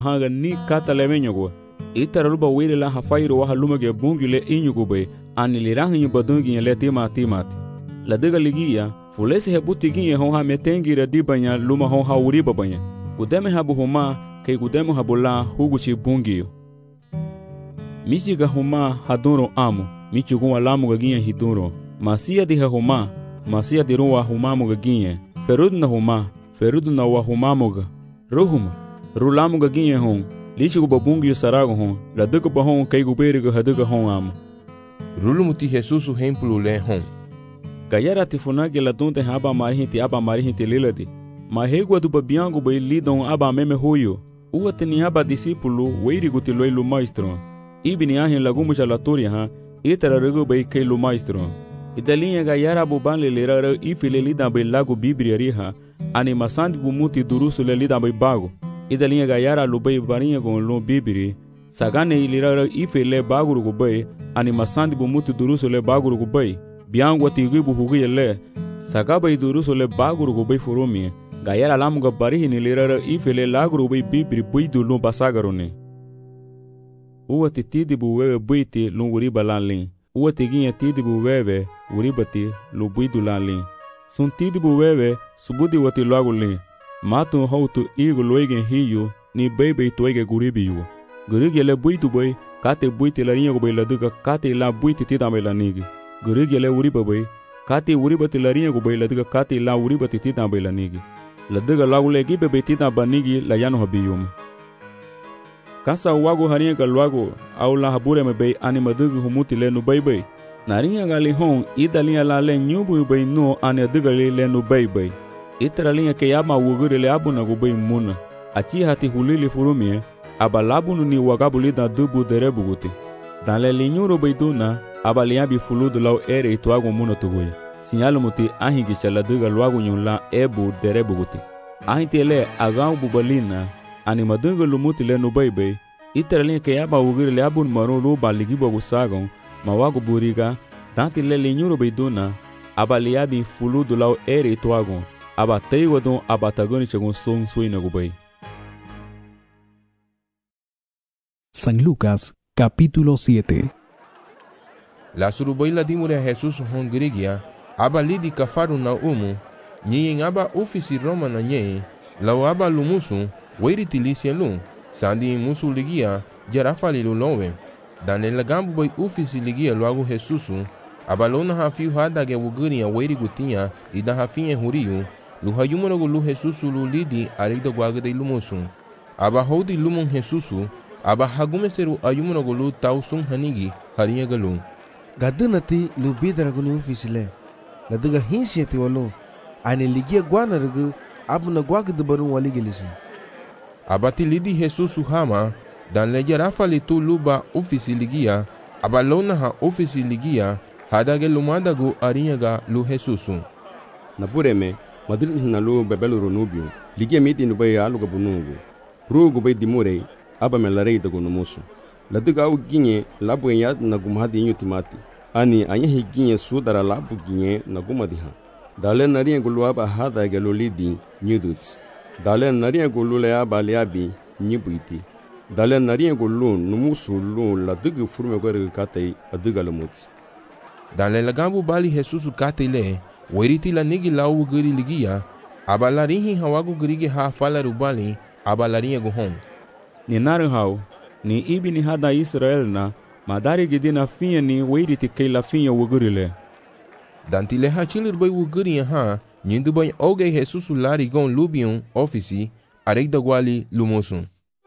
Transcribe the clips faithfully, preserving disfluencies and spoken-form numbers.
haga ni kata levenyogo itara luba wele la hafairu wa haluma ge bungi le inyugo be ani lirahi badungi le tima timati la dega ligia fulese hebuti gi ho ha metengi ra dibanya luma ho ha uri babanya udeme habu huma kai udeme habula huguchi bungi michiga huma haduro amo michugo alamu gagia hiduro masia di huma masia di ruwa huma mo gagia ferudna huma ferudna wa huma mo ruhuma rulamu gagia hon lichigo babungi sarago hon la dega bahon kai guberiga hadaga hon amo rulumuti Jesus hemplu le hon Gayara tifunage la donte haba marihinti aba marihinti liladi. Mahegwa du babiango bai lidon aba meme huyo. Uwa teni haba disipulu weiri guti loilu maestro. Ibini ahin lagumu jalatori ha, itara rego bai keilu maestro. Idalinha gayara buban lelera ifile lidan bai lago bibriari ha, ani masandi bumuti durusu le lidan bai bago. Idalinha gayara lubai barinha gon lo bibri. Sagane ilira ifile baguru gubai, ani masandi bumuti durusu le baguru gubai. Biango tigi buhugi le sagaba iduruso le baguru go bay furumi gayara lamu ga barihi ni lera ifele laguru bay bibri buidu lu basagarone uwa titidi bu wewe buiti lu uri balanli uwa tigi tidi bu wewe uri bati lu buidu lanli sun tidi bu wewe subudi wati laguli matu hautu igu loigen hiyu ni bebe toige guribi yu gurigi le buidu bay kate buiti la ringa go bay laduga kate la buiti tidame la nigi Gurigi le uriba bay kati uriba tilarinya go bay ladiga kati la uriba titita bay lanigi ladiga lagule gi bebe tita banigi la yano habiyum kasa wago harinya ga lwago au la habure me bay ani madugu humuti le no bay bay narinya ga li hon idalia la le nyubu bay no ani adiga le no bay bay itralinha ke yama wugure le abuna go bay muna achi hati hulili furumie abalabunu ni wagabuli da dubu derebuguti dan le linyuro bay duna abalia bi fuludu law ere ituago muno tugoy sinyalu muti ahingi chala duga lwago nyula ebu dere buguti ahintele agaw bubalina ani madunga lumuti le no bebe iteralin ke yaba ugir le abun maro ro baligi bogu sagon mawago buriga tanti le linyuro beiduna abalia bi fuludu law ere ituago abatei wadon abatagoni chegon son suina gubay. San Lucas capítulo siete. La surubaila dimure a Jesus hon grigia, aba lidi kafaru na umu, nyen aba ofisi Roma na nye, la aba lumusu, weiri tilisia lum, sandi musu ligia, jarafali lulowe. Dan el gambu bay ofisi ligia luago Jesusu, aba lona hafiu hada ge wuguria weiri gutinha, ida hafinye huriu, luhayumono lu Jesusu lu lidi arigda guaga de lumusu. Aba hodi lumon Jesusu, aba hagumeseru ayumono lu tausun hanigi, harinha galum. Gadunati lu bidaraguni ufisile la daga hinsieti walu ani ligia gwana rugu abuna gwaga dubaru waligilisi abati lidi Jesusu hama dan leja rafali tu luba ofisi ligia abalona ha ofisi ligia hadage lumanda gu arinyaga lu Jesusu napureme madrid na lu bebelu runubio ligia miti nubai aluga bunugu rugu bai dimure aba melarei dagu numusu latuga au ginye labu ya na gumhadi yutimati ani anya higinye sudara labu ginye na gumadiha dale nariya guluaba hada gelolidi nyudut dale nariya gulule abaliabi nyibuiti dale nariya gulu numusu lu latuga furme gore katai aduga lumut dale lagambu bali Jesusu katile weriti la nigi lau guri ligia abalarihi hawagu gurige ha fala rubali abalariya guhon ni naru hau ni ibi ni hada Israel na madari gidina finha ni weiri ti keila finha wugurile dantile ha chilir bay wuguri ha nyindu bay oge Jesusu lari gon lubion ofisi aregda gwali lumusun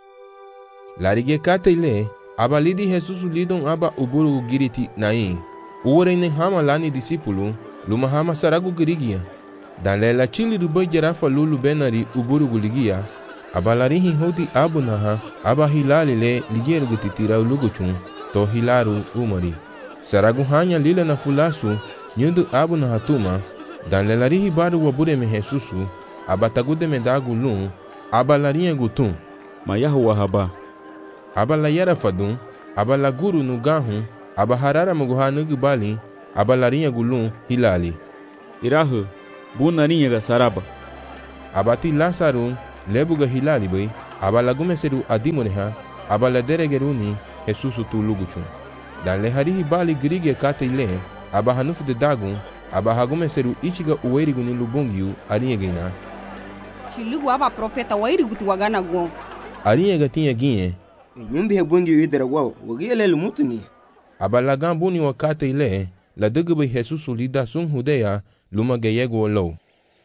larige katile abalidi Jesusu lidon aba uburu giriti nai uwere hama lani disipulu luma hama saragu girigia dan la chilir bay jarafa lulu benari uburu guligia abalarihi hodi abunaha aba hilali le ligeru gutitira uluguchun to hilaru umari saragu hanya lila na fulasu nyudu abunaha tuma dan lelarihi baru wabure me Jesusu abatagude me dagu lun abalarihi gutun mayahu wahaba abala yara fadun abala guru nugahu abaharara muguhanu gubali abalarihi gulun hilali irahu bunarihi ga saraba abati lasaru lebuga hilali bay aba lagume seru adimuneha aba la deregeruni Jesusu tu luguchun. Dan le harihi bali grige kate ile aba hanufu de dagun aba hagume seru ichiga uwerigu ni lubungiu ariegina. Shilugu aba profeta wairigu ti wagana guo. Ariega tinha ginye. Nyumbi hebungi idera guo wagile lumutuni. Aba lagambuni wakate ile la dugube Jesusu lida sun hudeya luma geyego lo.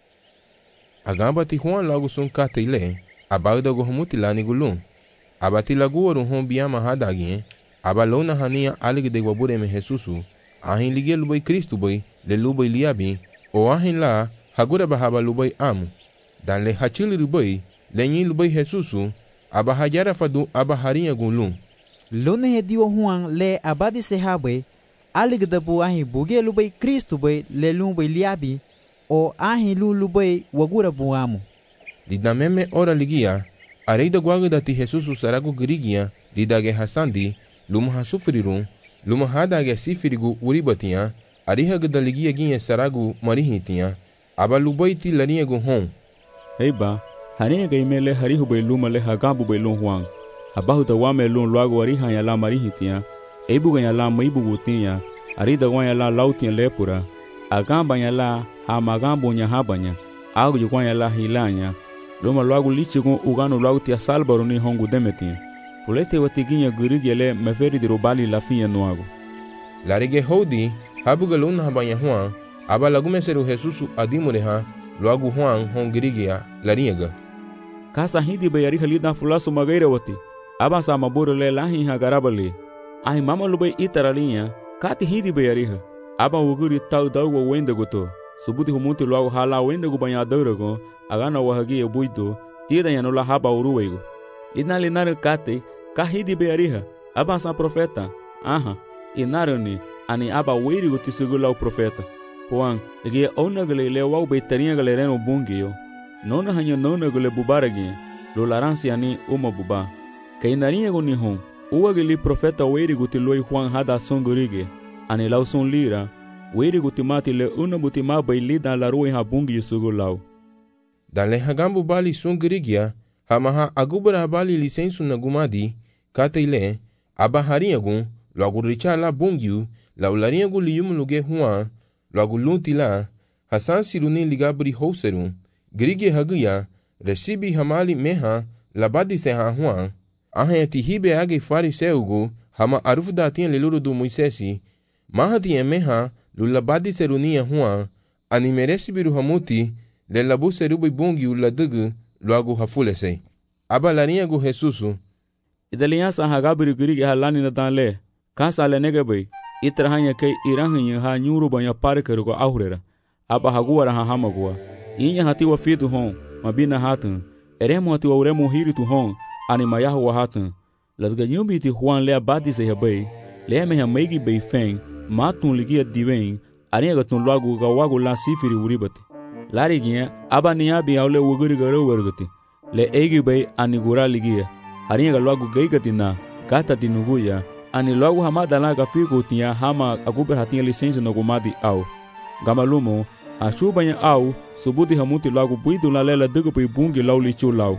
Agamba ti Juan lagu sun kate ile aba dago humuti lani gulun. Aba ti lagu waru hon biyama hadagin aba lona hania alig de wabure me Jesusu ahin ligie lubai Kristu bai le lubai liabi o ahin la hagura bahaba lubai amu dan le hachili lubai le nyi lubai Jesusu aba hajara fadu aba harinha gulun. Lona hediwa Juan le abadi sehabai alig de bu ahin bugie lubai Kristu bai le lubai liabi o ahin lu lubai wagura bu amu. Dida meme ora ligia areida guaga dati Jesusu saragu girigia didage hasandi luma hasufrirun luma hadage sifirigu uribatia ariha gdaligia ginye saragu marihitia aba lubaiti laniego hon. Heiba harinha gaimele harihu bai luma le hagabu bai lun Juan abahu da wame lun luago ariha ya la marihitia eibu ganya la maibu gutia arida gwanya la lautia lepura agamba ya la hamagambo nya habanya agu yukwanya la hilanya loma luago lichigun ugano luago tia salbaro ni hongu demetia. Puleste watiginya gurigele meferi dirobali la fiya nuago. Larige hodi habuga luna habanya Juan aba lagume seru Jesusu adimureha luago Juan hon girigia lariega. Kasa hindi bayari halida fulasu magaira wati aba sa maburu le lahi ha garabali ahi mama lubai itaralinya kati hindi bayari ha aba wuguri tau dawo wenda goto subuti humuti luago hala wenda gubanya daurago agana wahagi buito tira yanula haba uruwego lina linare kate kahidi beariha aba sa profeta aha inarani ani aba wiri guti sugula profeta Juan ege onagale le wau betaria gale reno bungio nona hanyo nona gale bubaragi lo laransi ani uma buba kainaria goni hon uwagili profeta wiri guti loi Juan hada songurige ani lauson lira wiri guti mati le una buti ma bailida la roi ha bungio sugulau dan le hagambu bali songurigia hamaha agubra bali lisensu na gumadi kate ile aba hariagun loagu richa la bungiu la ulariagu liyum luge Juan loagu luntila hasan siruni ligabri houserun grige haguya resibi hamali meha labadi se ha Juan ahayati hibe age fariseugu hama arufda tien leluru du Moisesi mahati meha lulabadi serunia Juan ani meresibiru hamuti le labu serubi bungiu la dugu loagu hafulese aba lariagu Jesusu idaliya sa hagabri gurige halani na danle kasa le negabai itrahanya kai irahinya ha nyuru banya parker go ahurera aba haguara ha hamagua inya hati wa fitu hon mabina hatun eremo hati wa uremo hiritu hon ani mayahu wa hatun lasga nyumbi ti Juan le abadi se habai le me ha meigi bei feng matun ligia diven ani ga tun lagu ga wagu la sifiri uribati larigia aba niya bi aule wuguri garo wargati le egi bei ani gura ligia ani ga lagu geigatina gata dinuguya ani lagu hamada la ga figo tia hama aguber hatia lisensi no gumadi au gamalumo ashubanya au subudi hamuti lagu buidu la lela dugu pi bungi lauli chulau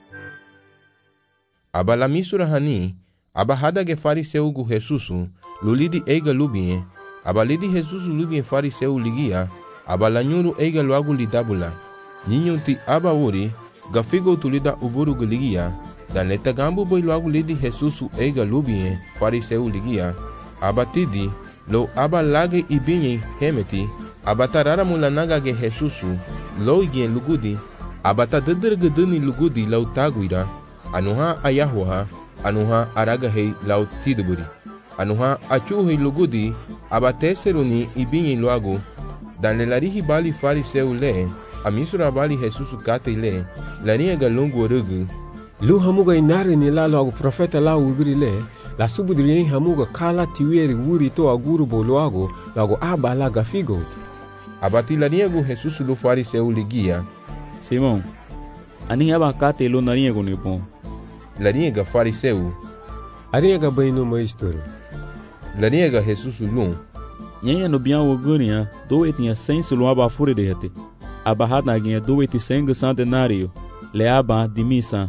aba la misura hani aba hada ge fariseu gu Jesusu lulidi eiga lubie aba lidi Jesusu lubie fariseu ligia aba la nyuru eiga lagu lidabula ninyunti aba wuri gafigo tulida uburu guligia dan leta gambu boy lagu lidi Jesusu eiga lubie fariseu ligia aba tidi lo aba lage ibinye hemeti abatarara mulanaga ge Jesusu lo igen lugudi abata dedergedeni lugudi lau taguira anuha ayahuha anuha araga hei lau tiduburi anuha achuhi lugudi abateseruni ibinye luagu dan lelarihi bali fariseu le amisura bali Jesusu kate le lania galungu rugu lu hamuga inare ni la lagu profeta la ugri le la subudri hamuga kala tiweri wuri to aguru boloago lagu aba la gafigot abati laniego Jesusu lu fariseu ligia Simon ani aba kate lu naniego ni bon laniega fariseu ariega baino maestro laniega Jesusu lu nyanya no bian wogunia do etinha senso lu aba fure de hete aba hada ginha do eti seng centenario le aba dimisa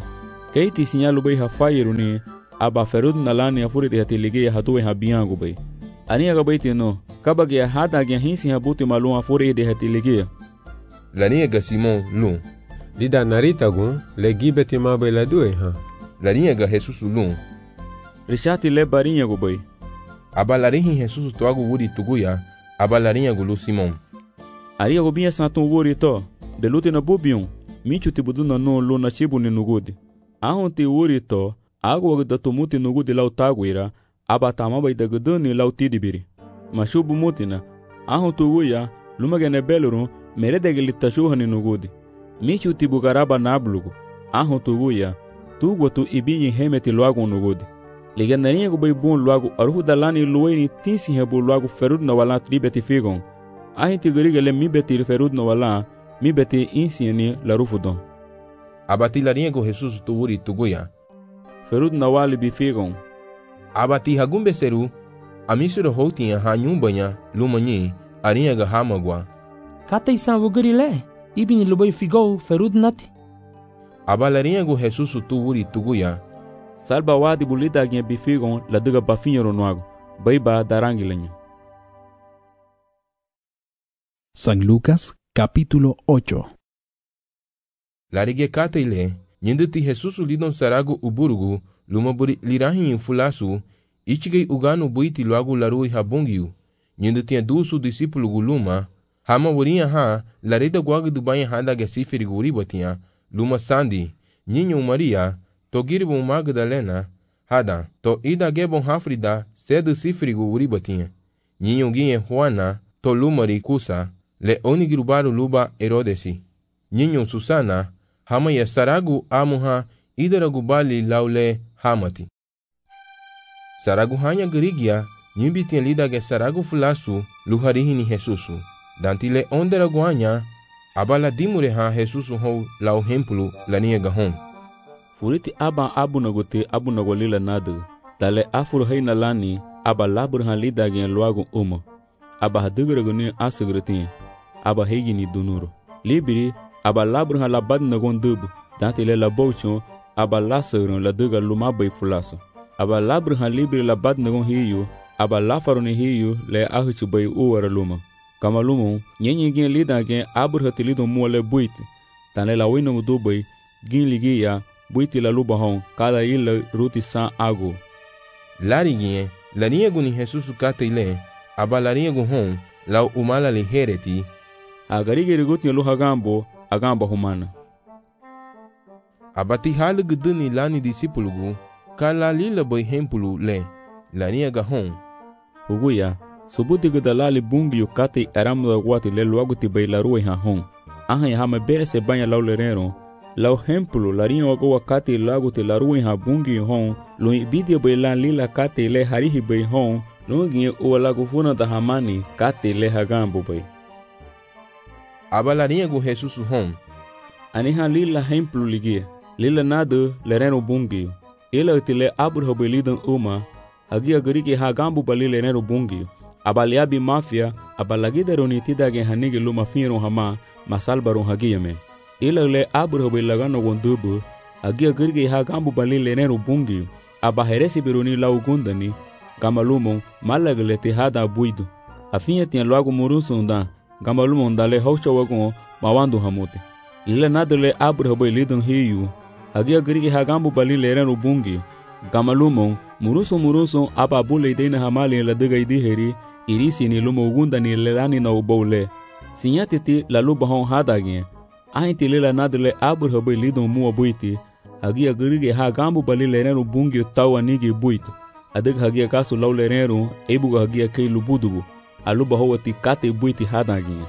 Keiti sinyalu bay hafayiru ni aba ferud nalani afuriti hatilige hatuwe habiyangu bay. Ani aga bayti no kabage hada gya hinsi habuti malum afuriti hatilige. Lani aga Simon lun. Lida narita gun le gibeti ma bay la due ha. Lani aga Jesus lun. Rishati le barinha gu bay. Aba larihi Jesus toagu wuri tuguya aba larinya gu lu Simon. Ari aga binha santun wuri to beluti na bubion michu tibudu na no lu na chibu ni nugudi. Ahon ti wuri to agwa da tumuti nugudi lau taguira aba tama bay daguduni lau tidibiri. Mashubu mutina ahon tuguya lumagene belurun meredege litashuhani nugudi. Michu tibu garaba nablugu ahon tuguya tugwa tu ibinyi hemeti luagu nugudi. Ligandarinha gu bay bun luagu aruhu dalani luweni tinsi hebu luagu ferud na wala tribeti figon. Ahin tigurigele mi beti ferud na wala mi beti insieni la rufudon. Abati larinha gu Jesus tu wuri tuguya. Ferud na wali bifigon. Abati hagumbe seru amisuro houtinha ha nyumbanya lumanyi arinha ga hamagwa. Kata isa wuguri le ibini lubay figou ferud nati. Aba larinha gu Jesus tu wuri tuguya. Salba wadi bulida gya bifigon la duga bafinho nuago. Baiba darangileño. San Lucas, capítulo ocho. Larige kataile, nyendeti Jesus lidon saragu uburugu, lumaburi lirahi infulasu, ichigei uganu buiti luagu larui habungiu, nyendeti dusu disipulugu luma, hama wurinha ha, larida guagu dubanha handa gesiferi guri batia, luma sandi, nyinyo Maria, to giribon Magdalena, hada, to ida gebon hafrida, cedo sifrigu uribatinha. Nyinho guinhe Juana, to lumari kusa, le onigirubaru luba Herodesi. Nyinho Susana, hama ya saragu amuha, idaragu bali laule hamati. Saragu hanya gerigia, nyimbitin lidage saragu fulasu, luharihini Jesusu. Dantile onderagu hanya, abala dimure ha Jesusu hou lau hempulu lania gahon. Furiti aba abu nagote abu nagolila nadu. Tale afur haina lani aba labur han lida gen luagu uma. Aba haduguraguni asugrutin. Aba hegini dunuro. Libiri aba labur han labad nagon dubu. Dantile la bouchon aba lasurun la duga lumabay fulaso. Aba labur han libiri labad nagon hiyu. Aba lafaruni hiyu le ahuchu bay uwara luma. Kama lumu nyenye gen lida gen abur hatilido muale buiti. Tane la wino mudubay gin ligiya buiti la luba hon kada ila ruti san ago. Lariguinha, larinha gu ni Jesus kataile, aba larinha gu hon, lau umala li hereti. Agarigeri guti lu hagambo, agamba humana. Abati halu guduni lani disipulugu, kala lila boy hempulu le, larinha ga hon. Huguya, subuti gudalali bungi yu kati aramu da guati le luaguti bay la ruwe ha hon. Ahan ya hama bere se banya lau lerero, lau hempulu larinha wago wakati laguti la ruwe ha bungi hon, lu ibidia bay lan lila kati le harihi bay hon, lu ginye uwa lagu funa da hamani kati le hagambo bay. Aba larinha gu Jesus hon. Aniha lila hempulu ligia, lila nadu lerero bungi, ila utile abur bay lidan uma, hagi agariki hagambo bali lerero bungi, aba liabi mafia, aba lagida ronitida gen hanigi luma finro hama, masalbaron hagiyame. Ila le abur bay lagano gondubu, hagi agariki hagambo bali lerero bungi, aba heresi bironi lau gundani, gamalumon malagle te hada buido. Afinha tinha logo murusunda, gamalumon dale haucha wagon mawandu hamote. Lila nadle abur bay lidon hiyu, hagi agariki hagambo bali lerero bungi, gamalumon muruso muruso aba bule deina hamali la diga idiheri, irisi ni lumo gundani lelani na ubole. Sinyatiti la luba hon hadagin, ahinti lila nadle abur bay lidon mua buiti, hagi agariki hagambo bali lerero bungi tawa nigi buito. Adig hagia kasu lau lerero, ebuga hagia kei lubudubu, aluba howati kate buiti hadagin.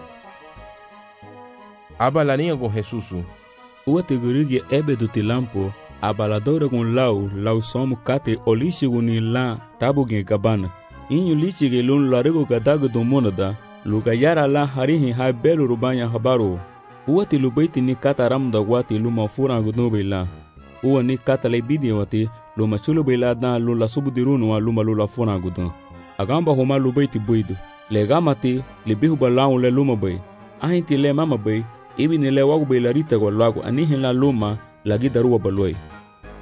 Aba larinha gu Jesusu. Uate gurigi ebe du tilampo, aba la dora gun lau, lau somu kate olishi guni la tabugin gabana. Inyu lichi ge lun larigo gadagu du monada, luga yara la harihi hai belu rubanya habaro. Uate lubaiti ni kata ramda wati luma furangu nube la. Uwa ni kata le bidi wati, luma chulu bila dan lula subudirunu wa luma lula furangu dan. Agamba homa lubaiti buidu. Le gamati, le bihu balau le luma bay. Ahinti le mama bay, ibi ni le wagu bay la rita go lagu anihin la luma, lagi darua baloi.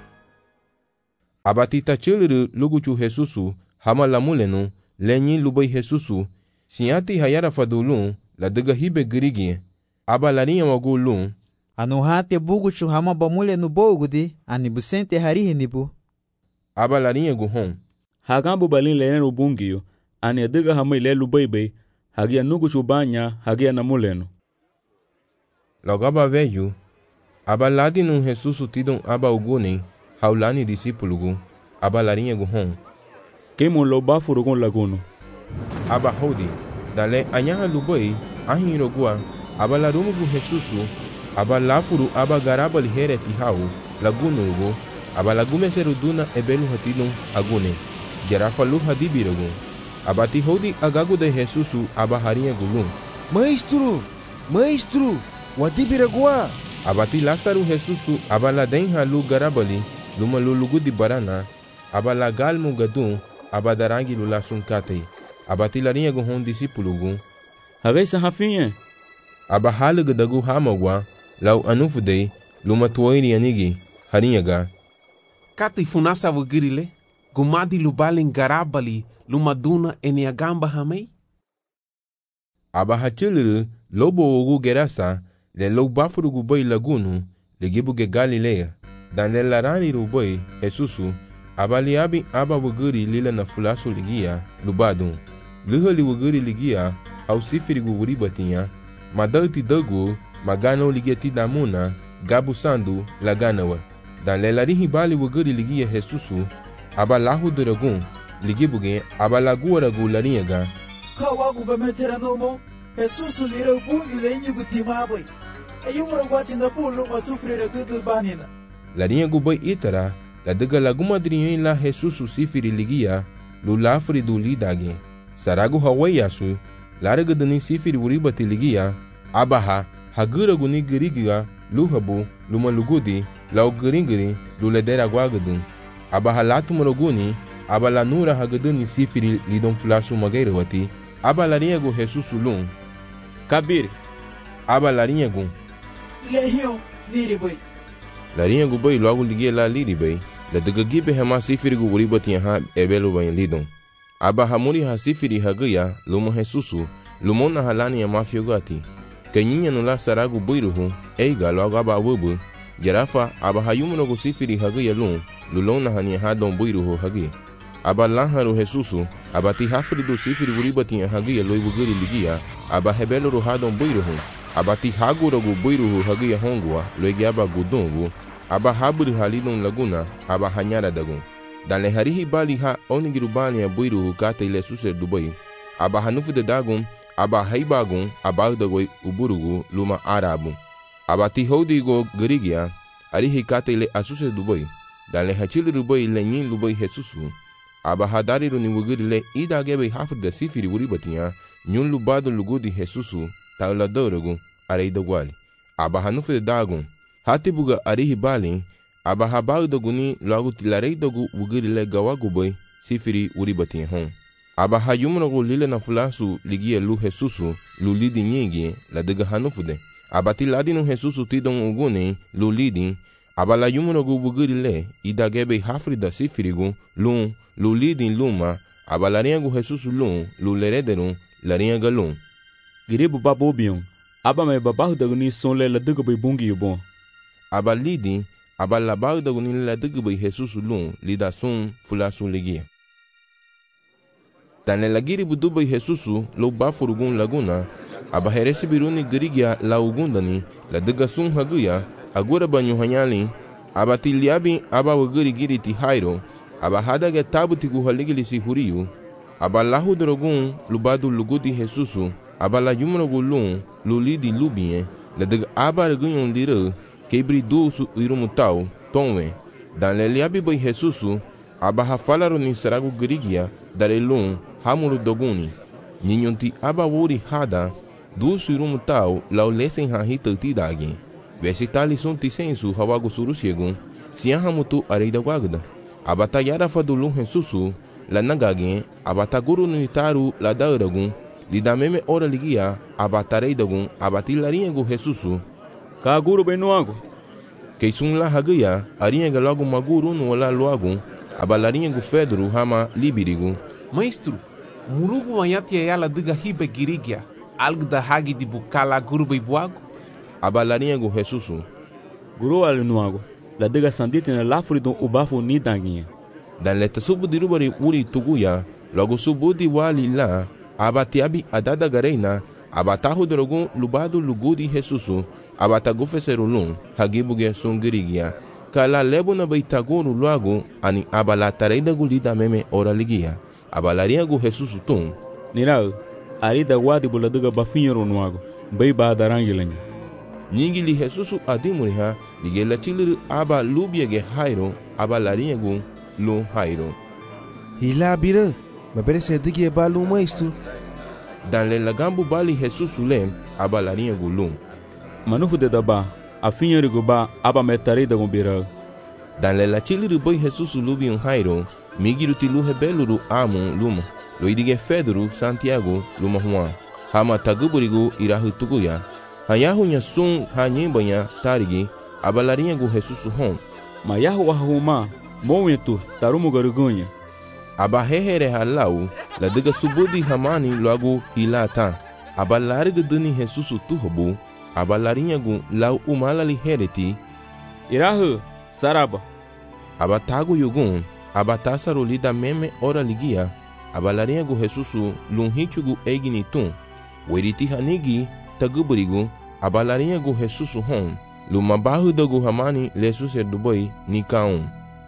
Abati tachiliru luguchu Jesusu hama la mulenu lenyi lubai Jesusu siati hayara fadulun la dega hibe gerigi aba larinha wagulun anu hate buguchu hama ba mulenu bogudi ani busente harihi nibu aba larinha guhon hagambu balin lenenu bungiyo ani dega hama ile lubai bei hagia nuguchu banya hagia na mulenu logo aba veio aba ladinu Jesusu tidon aba uguni haulani discípulo aba larinha guhon kemo lo bafurugon laguno aba hodi dale anyaha lubai ahirogua aba larumugu Jesusu aba lafuru aba garaba lihere tihau lagunurugo aba lagume seruduna ebelu hatinu agune gerafa lu hadibirogo aba ti hodi agagu de Jesusu aba harinha gulum maestro maestro wadibiragoa aba ti Lázaro Jesusu aba la denha lu garabali luma lulugu di barana aba la galmu gadun aba darangi lula sunkate aba ti larinha guhon discípulo gu hagai sahafinha aba haluga dagu hamagwa lau anufudei luma tuoiri anigi harinha ga kati funasa wugirile gumadi lubalin garabali luma duna eniagamba hamei aba hachiliru lobo ugu gerasa le lo bafuru gubai lagunu le gibuge Galilea dan le larani rubai Jesusu aba liabi aba wuguri lila na fulasu ligia lubadun luhali wuguri ligia au sifiri guvuri batinha madalti dagu magano ligeti damuna gabu sandu laganawa dan le larihi bali wuguri ligia Jesusu aba lahu duragun ligibuge aba lagu ragu larinha kawagu bemeteranomo Jesusu lira bungi le inyugu timabai ayumura guatinda pulu masufrira kudu banina larinha gubai itara la dega lagu madrinho la Jesusu sifiri ligia lu lafri du lidage saragu hawayasu laraga dani sifiri uribati ligia abaha hagura guni girigiga luhabu luma lugudi lau giringiri lu ledera guagadun abaha latu maroguni aba la nura hagadani sifiri lidon flashu magairawati aba larinha gu Jesusu lum kabir aba larinha gu lehion niribai larinha gu bai logo ligia la liribai la daga gibe hama sifiri gu uribati ha ebelu bain lidon aba hamuri ha sifiri hagaya luma Jesusu lumona halani ya mafiogati kanyinya nula saragu buiruhu eiga logo aba wubu jarafa aba hayumuno gu sifiri hagaya lum lulona hani ha don buiruhu hagi aba laharu Jesusu aba ti hafri do sifiri uribati hagaya loi wuguri ligia aba hebelu ru ha don buiruhu aba ti hagura gu buiruhu hagaya hongwa loi aba gudungu aba haburi halidon laguna aba hanyara dagun dan le harihi bali ha onigiru bali ya buiruhu kata ile suse dubai aba hanufu de dagun aba haibagun aba dagoi uburugu luma arabu aba ti hodi go gerigia arihi kata ile asuse dubai dan le hachili dubai le nyin dubai Jesusu aba hadari ru ni wugiri le ida gebe hafri da sifiri uribatiya nyun lubado lugudi Jesusu taula dorogu arei dagwali aba hanufu de dagun hati buga arihi bali aba habau doguni logo tilarei dogu wugiri le gawagu boy sifiri uribati hon aba hayumno lile na fulasu ligia lu Jesusu lu lidi nyigi la dega hanufude aba tiladi no Jesusu tidon uguni lu lidi aba la yumno gu wugiri le idagebe hafrida sifirigu lu lu lidi luma aba la riangu Jesusu lu lu lerederu la rianga lu giribu babobion aba me babahu doguni sonle la dega bay bungi yubon aba lidi aba labau doguni la dega bay Jesusu lu lida sun fulasu ligia dan la giri budu bay Jesusu lo bafurugun laguna aba heresi biruni girigia la ugundani la dega sun haguya agura banyu hanyali aba tiliabi aba wagiri giri ti hairo aba hadaga tabuti gu haligili si huriyu aba lahu drogun lubadu lugudi Jesusu aba la yumno gulun lulidi lubie la dega aba regunyon lira kebri dusu irumutau tonwe dan le liabi bay Jesusu aba hafalaro ni saragu girigia darelun hamuru doguni ninyonti aba wuri hada dusu irumutau lau lesen hahita tidagi vesitali sunti sensu hawagu surusiegun siahamutu areida guagda aba tayara fadulun Jesusu la nagagi aba taguru nuitaru la dauragun lidameme ora ligia aba tareidagun aba tilaringu Jesusu kaguru benuago keisun la hagaya aringa logo maguru no la loagun abalarinha gu Pedro hama libirigu. Maestro, murugu wanyatia yala diga hibe girigia, algo da hagi di bukala guru ibuago? Abalarinha gu Jesusu. Guru alinuago, la diga sanditi na lafuri don ubafu ni danguinha. Dan leta subu dirubari uri tuguya, logo subu di wali la, abatiabi adada gareina, abatahu drogun lubado lugudi Jesusu, abatagu feserulun, hagibuge sungirigia, kala lebo na baitaguru luago, ani abalatareda gulida meme ora ligia, abalaria gu Jesusu tum. Nirau, arida wadi buladiga bafinho nuago, bai ba darangilanha. Nyingili Jesusu adimuriha, ligela chiliru aba lubiege hairo, abalaria gu lu hairo. Hila bira, maperese digi balu maestro. Dan le lagambu bali Jesusu lem, abalaria gu lum. Manufu de daba, afinho riguba aba metarida gu bira. Dan le la chiliru boy Jesusu lubi un hairo, migiru tilu hebeluru amu luma, lo idige Fedru Santiago luma Juan, hama taguburigu irahu tuguya, hayahu nya sun hanyimbonya tarigi, abalaria gu Jesusu hom. Mayahu wahuma, momentu tarumu garugunha. Aba hehere halau, la diga subudi hamani logo hilata, aba larga dani Jesusu tuhobu, aba larinha gu lau umalali hereti, irahu, saraba. Aba tagu yugun, aba tasaru lida meme ora ligia, aba larinha gu Jesusu lunhichugu egini tum, weriti hanigi taguburigu, aba larinha gu Jesusu hom, lumabahu dagu hamani lesu serdubai nikaum.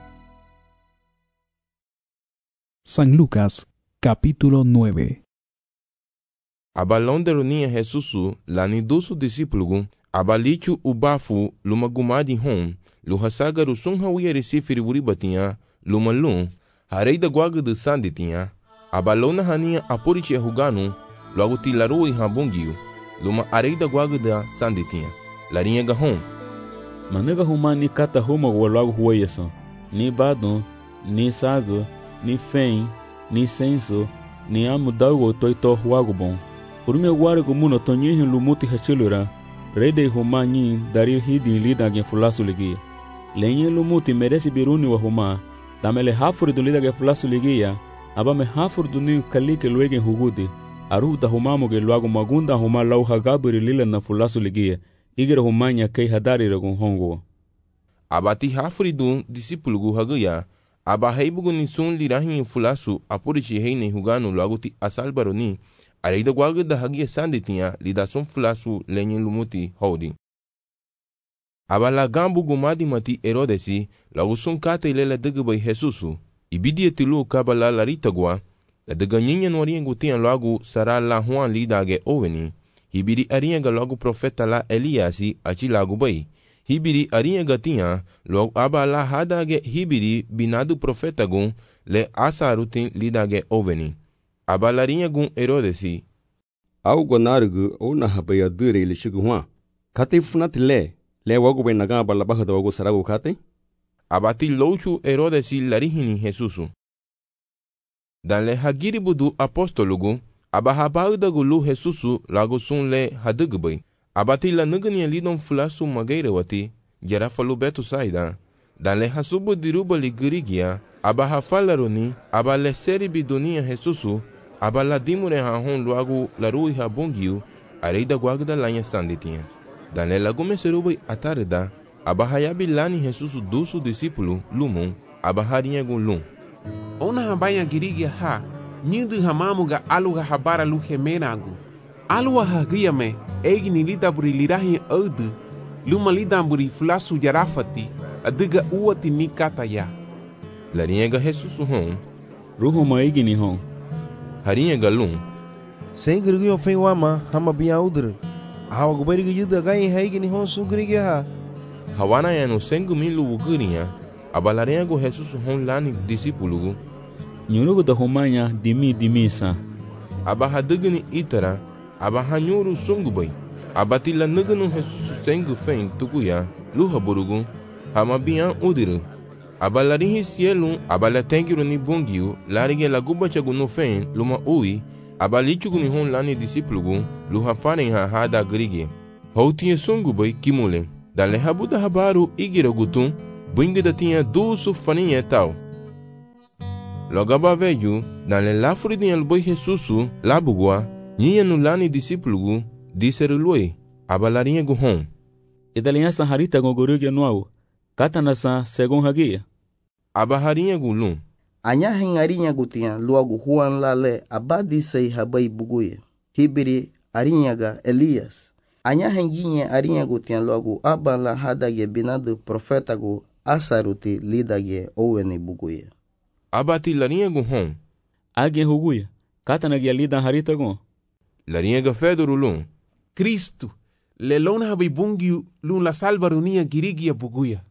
San Lucas, capítulo nueve. Abalonde ronia Jesusu, lani dosu discípulo, abalichu ubafu, luma gumadi hom, luhasagaru sun hawiya resifiri wuribatinha, luma lum, hareida guaga de sanditinha, abalona hania aporichi huganu, logo tilaru e habungiu, luma areida guaga da sanditinha, larinha gahom. Manega humani kata huma logo huayasa, ni badon, ni sago, ni fen, ni senso, ni amudago toito huago bom. Urme guargo muno tonyihin lumuti hachilura, rede huma nyin darir hidi lida gen fulasu ligia. Lenye lumuti meresi biruni wa huma, tamele hafuri do lida gen fulasu ligia, abame hafuri do ni kalike luegen hugudi, aru da humamu ge luago magunda huma lau hagabiri lila na fulasu ligia, igere humanya kei hadari ragun hongo. Abati hafuri do discípulo haguya, aba heibugu ni sun lirahin fulasu apurichi heine huganu logo ti asalbaroni, areida guaga da hagia sanditinha lida sun fulasu lenyin lumuti holding. Aba la gambu gumadi mati Herodesi, logo sun kate ilela degbai Jesusu, ibidia tilu kabala larita gua, la dega nyinya noriengu tian logo sara la Juan lidage oveni, hibiri arienga logo profeta la Eliasi achi lagu bai, hibiri arienga tian logo aba la hadage hibiri binadu profeta gun le asarutin lidage oveni. Aba larinha gun Herodesi. Au gonargu o na habaya dure le shiguwa. Kate funat le, le wago ben naga bala baha da wago sarago kate? Abati louchu Herodesi larihini Jesusu. Dan le hagiri budu apostolugu, aba habau da gulu Jesusu lago sun le hadugbai. Abati la nugani lidon fulasu magaire wati, jara falu betu saida. Dan le hasubu diruba li girigia, aba hafalaroni, aba le seri bidonia Jesusu, aba la dimure hahon luagu la rui habungiu, areida guagda lanha sanditinha. Dan le lagume serubai atarda, aba hayabi lani Jesusu dusu discípulo, lumum, aba harinha gun lum. Ona habaya girigia ha, nyindu hamamuga aluga habara luhe menagu. Alua hagia me, egini lidaburi lirahi audu, luma lidamburi fulasu jarafati, adiga uati nikata ya. Larinha ga Jesusu hon, ruhu maigini hon. Harinha ga lum. Sem grigio fen wama, hama bia udre. Hawa gubariga yuda gai haigini hon su grigia ha. Hawana ya no sengu milu ugurinha, abalarinha go Jesusu hon lani discípulo. Nyurugu da humanya dimi dimisa. Aba hadugani itara, aba hanyuru sungubai. Abati la nuganu Jesusu sengu fen tukuya, luha burugu, hama bia udre. Abalarihi cielo, abala tengiru ni bungiu, larige la guba chagu no fen, luma ui, abalichugu ni hon lani discípulo, luha faren ha hada grige. Houtinha sungu bai kimule, dale habuda habaru igira gutum, bunga da tinha dusu faninha tal. Logo aba veio, dan le lafuri ni el boy Jesusu, la bugua, ni no lani discípulo, dizer lui, aba larinha gu hon. Idalinha san harita go gorugia nuau, katana san segon hagia. Aba harinha gu lum. Anya hengarinya gutia luagu huan lale abadi sei habai buguye. Hibiri arinyaga Elias. Anya henginye arinha gutia luagu aban la hadage binadu profetagu asaruti lidage owene buguye. Abati larinha gu hon. Age huguya, katana gia lida harita gon. Larinha ga fedoro lum. Cristo, le lona habai bungi lun la salvarunia girigia buguya.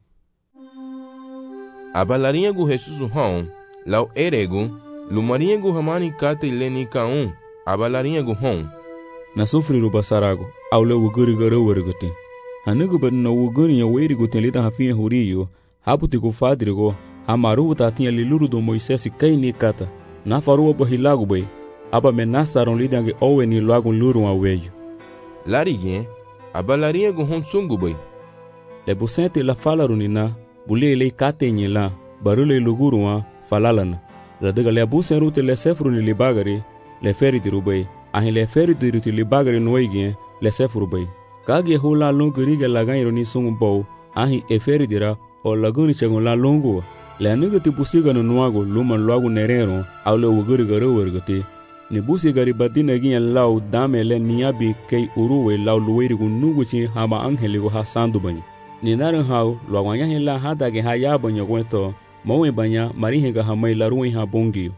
Aba larinha gu Jesus hon. Lau erego, lumarinha gu hamani kate leni kaun, aba larinha gu hon. Na sufri ruba sarago, au le wuguri gara wargate. Hanugu bad na wuguri ya weiri gu telita hafinha huriyo, haputi gu fadrigo, hamaru tatinha liluru do Moisés kai ni kata. Na faruwa bahilago bay, aba menasaron lidange owe ni lago luru wa weyo. Larige, aba larinha gu hon sungu bay. Le busente la falarunina, bule le kate nyela, barule luguru wa falalana. Radaga le abusen rute le sefru ni libagari, le feri di rubay. Ahin le feri di rute libagari noigien, le sefru bay. Kage hula longu riga laganyro ni sungu bow, ahin e feri dira, o laguni chagon la longu. Le anuga ti busiga no nuago, luman luagu nerero, au le wuguri garo wargate. Ni busiga ribadina gien lau dame le niabi kei uruwe lau luwerigu nuguchi hama angeligo ha sandu bay. Ni naran hau, luaguanyahin la hadage ha yabanyo gwento, Mawe banha marihenga hamai laruin ha bongio.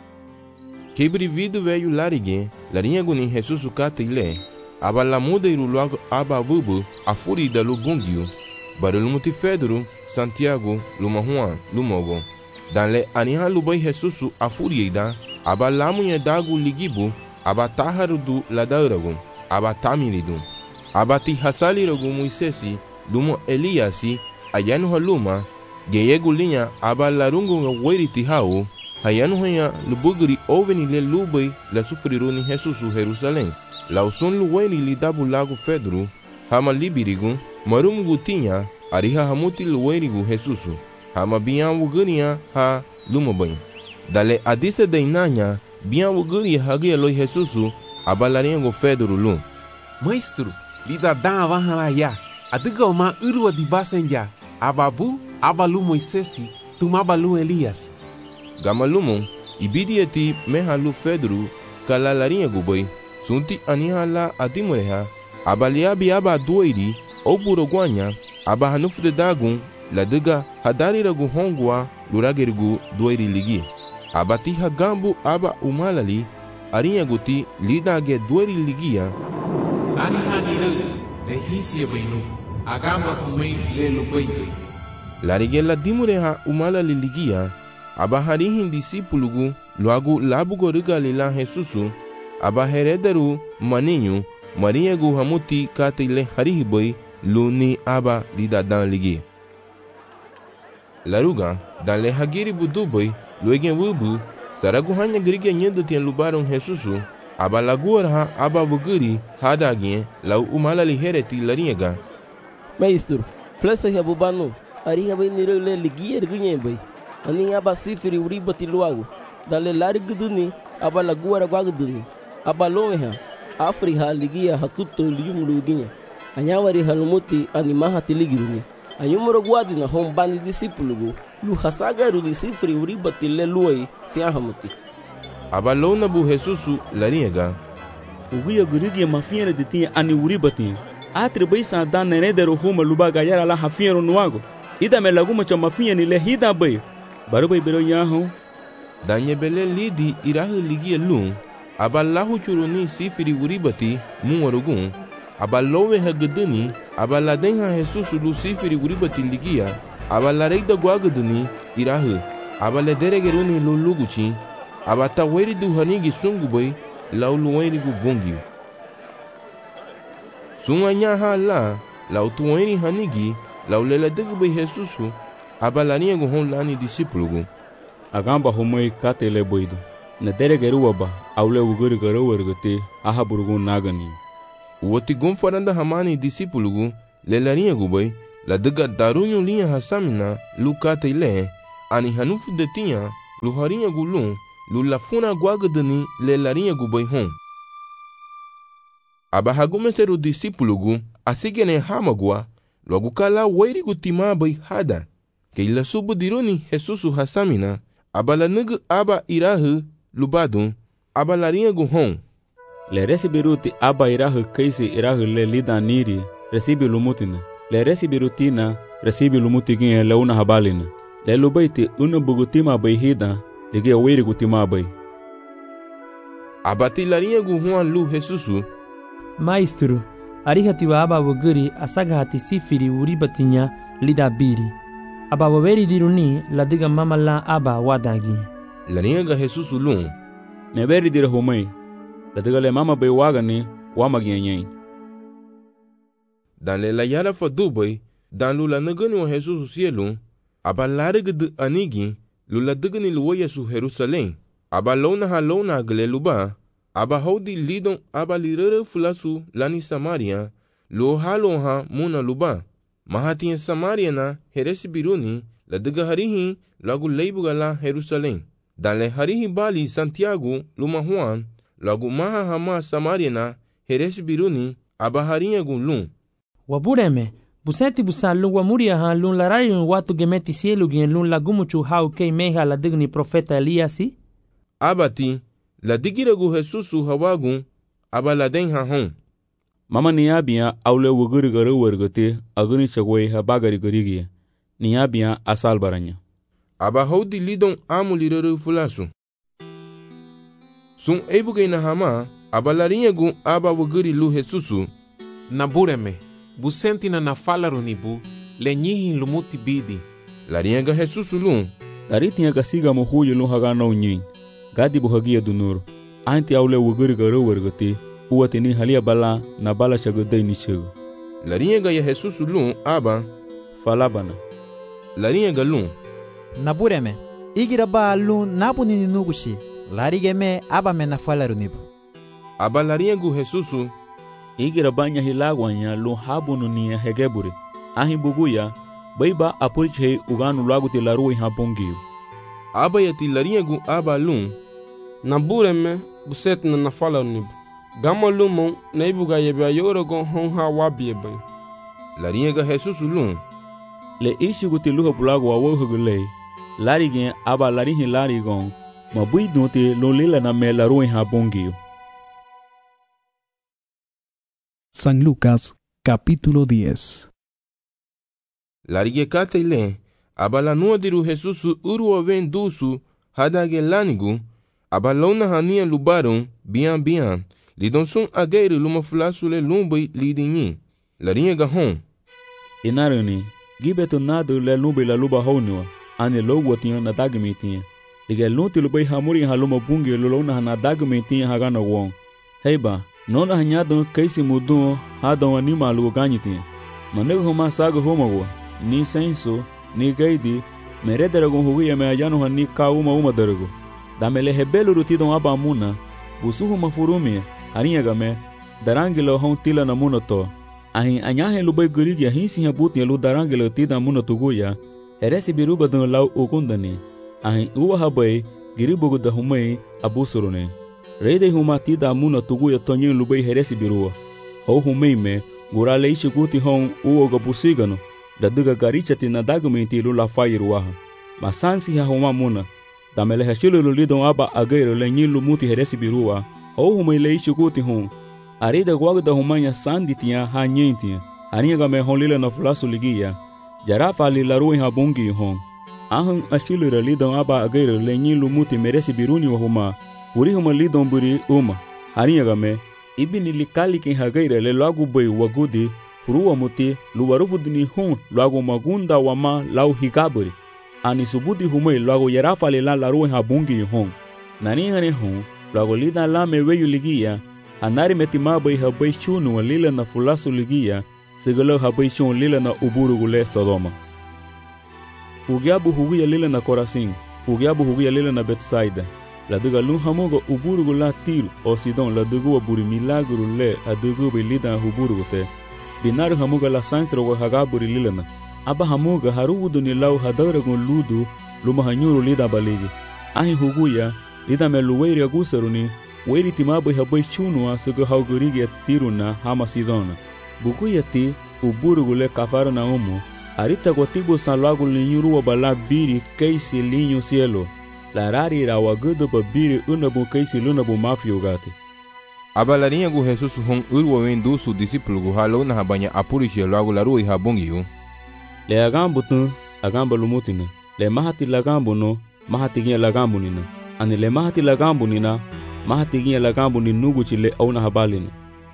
Kebri vidu veio larige, larinha guni Jesus kata ile, aba la muda iru logo aba vubu, a furi da lu bongio, barulu muti Fedro, Santiago, luma Juan, lumogo. Dan le aniha lubai Jesus a furi ida, aba lamunha dagu ligibu, aba taharu du ladaurago, aba tamiridu. Aba ti hasalirago Moisesi, lumo Eliasi, ayanu haluma, Geyegu linha aba larungu nga weiriti hao, hayanu hanya lubugri oveni le lubai la sufriru ni Jesusu Jerusalém. La usun luweni li dabu lago Fedro, hama libirigu, marumu gutinha, ariha hamuti luwenigu Jesusu, hama bian wugania ha lumabany. Dale adise deinanya, bian wuguri hagia loi Jesusu, aba laringo Fedro lum. Maestro, lida dan avahala ya, adiga uma urwa di basenja, ababu, abalu Moisesi, tumabalu Elias. Gamalumo, ibidieti mehalu Fedro, kala larinha gubai, sunti anihala adimureha, abaliabi aba doiri, oburoguanya, aba hanufde dagun, ladiga hadariragu hongwa, luragerigu doiri ligi. Abati hagambu aba umalali, arinha guti lidage doiri ligia. Anihanira, lehisia bainu, agamba kumei lelo bainu. Larigela dimureha umala liligia, aba harihin disipulugu, loagu labugo rigalila Jesusu, aba herederu maninho, mariegu hamuti katile harihiboi, luni aba lidadan ligi. Laruga, dan le hagiri buduboi, luegen wubu, saragu hanya grigia nyendo tien lubaron Jesusu, aba laguarha aba vuguri, hadagien, lau umala lihereti laringa. Maestro, flesa ya bubano. Ariha bay niro le ligier gunye bay. Ani aba sifiri uriba tiluago. Dale lari guduni, aba laguara guaguduni. Aba lomeha, Afriha ligia hakuto liyum luginya. Anyawari halumuti animaha tiligiruni. Anyumuro guadi na hombani disipulugu. Lu hasagaru di sifiri uriba tile luai siahamuti. Aba lona bu Jesusu lariega. Uguya gurigi mafiera de tinha ani uriba tinha. Atri bay sa dan nenedero huma lubaga yara la hafiero nuago. Ida me laguma cha mafinha ni le hida bay. Baru bay bero yaho. Danye bele lidi irahu ligia lum. Aba lahu churuni sifiri uribati muwarugun. Aba lowe hageduni. Aba ladenha Jesus lu sifiri uribati ligia. Aba la reida guageduni irahu. Aba le deregeruni luluguchi. Aba taweri du hanigi sungu bay. Lau luweni gu bongi. Sunganya hala. Lau tuweni hanigi. Lau lela degu bay Jesusu, abalania gu hon lani disipulugu. Agamba homoi kate le boido. Na deregeru aba, aule uguri garo wargate, aha burugu nagani. Uwati gomfaranda hamani disipulugu, lelania gu bay, la dega darunyo liya hasamina, lu kate le, ani hanufu detinha, lu harinha gu lum, lu lafuna guagdani le larinha gu bai hon. Aba hagumeseru discípulo gu, asigene hamagua, logo kala wairi gu tima bai hada. Ke ila subu dironi Jesusu hasamina, aba la nugu aba irahu lubadun, aba larinha gu hon. Le resibiruti aba irahu kaisi irahu le lida niri, resibi lumutina. Le resibirutina, resibi lumutigin le una habalina. Le lubaiti una bugutima bai hida, lige wairi gu tima bai. Aba ti larinha gu huan lu Jesusu, Maestro, arihati wa aba waguri asagahati sifiri uribatinya lida biri. Aba waweri diruni ladiga mama la aba wadagi. Larinha ga Jesusu lum. Meberi dira humai. Ladiga le mama bai wagani wamagianyai. Dan le la yara fa dubai, dan lu la nagani wa Jesusu sielum, aba larig de anigi, lu la digani luwa Yesu Jerusalem. Aba lona ha lona gle luba. Aba haudi lidon aba lirere fulasu lani Samaria, lo halo ha muna luba. Mahatiya Samaria na heresi biruni, la diga harihi lagu leibuga la Jerusalem. Dan le harihi bali Santiago luma Juan, lagu maha hama Samaria na heresi biruni, aba harinha gun lum. Wabureme, buseti busa lungwa muria ha lun larari watu gemeti sielu gen lun lagumuchu hau kei meha la digni profeta Eliasi? Abati, la digira gu Jesusu hawagun, aba la den ha hon. Mama niabia aule wuguri gara wargate aguni chagwai ha bagari garigia. Niabia asal baranya. Aba haudi lidon amu lirere fulasu. Sun ebuge na hama, aba larinha gu aba wuguri lu Jesusu. Nabureme, busenti na nafalaru nibu, le nyihi lumuti bidi. Larinha ga Jesusu lum. Taritinha ga siga mohuye lum haga na unyin. Gadi buhagia dunur. Anti aule wuguri gara wargate. Uwatini halia bala na bala chagodai ni chago. Larinha ga ya Jesusu lum aba. Falabana. Larinha ga lum. Nabureme, igira ba lum nabuni ni nugushi. Larige me aba me na falaru nibu. Aba larinha gu Jesusu. Igira banya hilagwanya lum habunu ni hegeburi. Ahi buguya, baiba apulche uganu laguti larui habongiu. Aba yati larinha gu aba lum. Nabureme, buset na na falaru nibu. Gama lumon na ibuga yebe ayora gon hon ha wabi ebe. Larinha ga Jesusu lum. Le ishi guti luha bulago wa wohugule. Lari gen aba larihi lari gon. Mabui dunte lo lila na me larui ha bongiu. San Lucas, capítulo diez. Larige kate le, aba la nua diru Jesusu uru ven dusu, hadage lanigu, aba lona hania lubaron, bian bian, lidon sun ageiru luma fulasu le lumbai lidinyi. Larinha ga hon. Inarani, gibeto nadu le lumbai la luba honua, ane logo tinha na dagmitinha. Lige lunti lubai hamuri ha luma bungi lulona na dagmitinha hagana won. Heiba, nona hanyadon kaisi mudun hadon anima lugo ganyitinha. Manego homa saga homawa, ni senso, ni gaidi, merederagon huguya me ayano hani ka uma uma darago. Damele hebelo rutidon aba muna, busuhu mafurumia, harinha game, darangilo hon tila na muna to. Ahin anyahe lubai gurigi ahinsi habuti lu darangilo tida muna tuguya, heresi biruba don lau ukundani. Ahin uwa habai, giribugu da humai abusurune. Reide huma tida muna tuguya tonyin lubai heresi birua. Hau humai me, gurale ishi guti hon uwa gabusigano, da duga garichati na dagumenti lu la fairuaha. Masansi ha huma muna, damele hashilo lulidon aba agairo le nyilu muti heresi birua, hau humai le ishi guti hon. Arida guagda humanya sanditia ha nyentia, harinha game hon lila na fulasu ligia, jarafa li larui ha bungi hon. Ahun ashilo lidon aba agairo le nyilu muti meresi biruni wa huma, uri huma lidon buri uma, harinha game, ibini likali ken hagaira le lagu bai wagudi, furuwa muti, luwarufudini hon lagu magunda wama lau hikaburi. Ani subudi humai lagu jarafa li la larui ha bungi hon. Nani hane hon, lagu lida la me weyu ligia, anari metima bai habai chunu wa lila na fulasu ligia, sigalo habai chunu lila na uburugule Sodoma. Ugiabu huguya lila na Korasin, ugiabu huguya lila na Betsaida. La duga lun hamuga uburugula Tiro o Sidon la dugu wa buri milagru le a dugu bai lida na huburugute. Binaru hamuga la sansra wa hagaburi lila na. Aba hamuga haruudu ni lau hadaragun ludu luma hanyuru lida baligi. Ahi huguya, lida me luweiri agusaruni, weiri timabai habai chunua sugu haugurigi tiruna hama sidona. Bukuya ti, uburugule kafaro na umu, arita kwa tibu san lagu linyuru wa bala biri keisi linyo cielo. La rari ra wagudu ba biri unabu keisi lunabu mafio gati. Abalarinha gu Jesus hon urwa wendu su discípulo gu halo na habanya apurishi lagu laru iha bongiu. Le agambu tu, agambu lumutina. Le mahati lagambu no, mahati ginya lagambu nina. Ani le mahati lagambu nina, mahati ginya lagambu ni nugu chile au na habalina.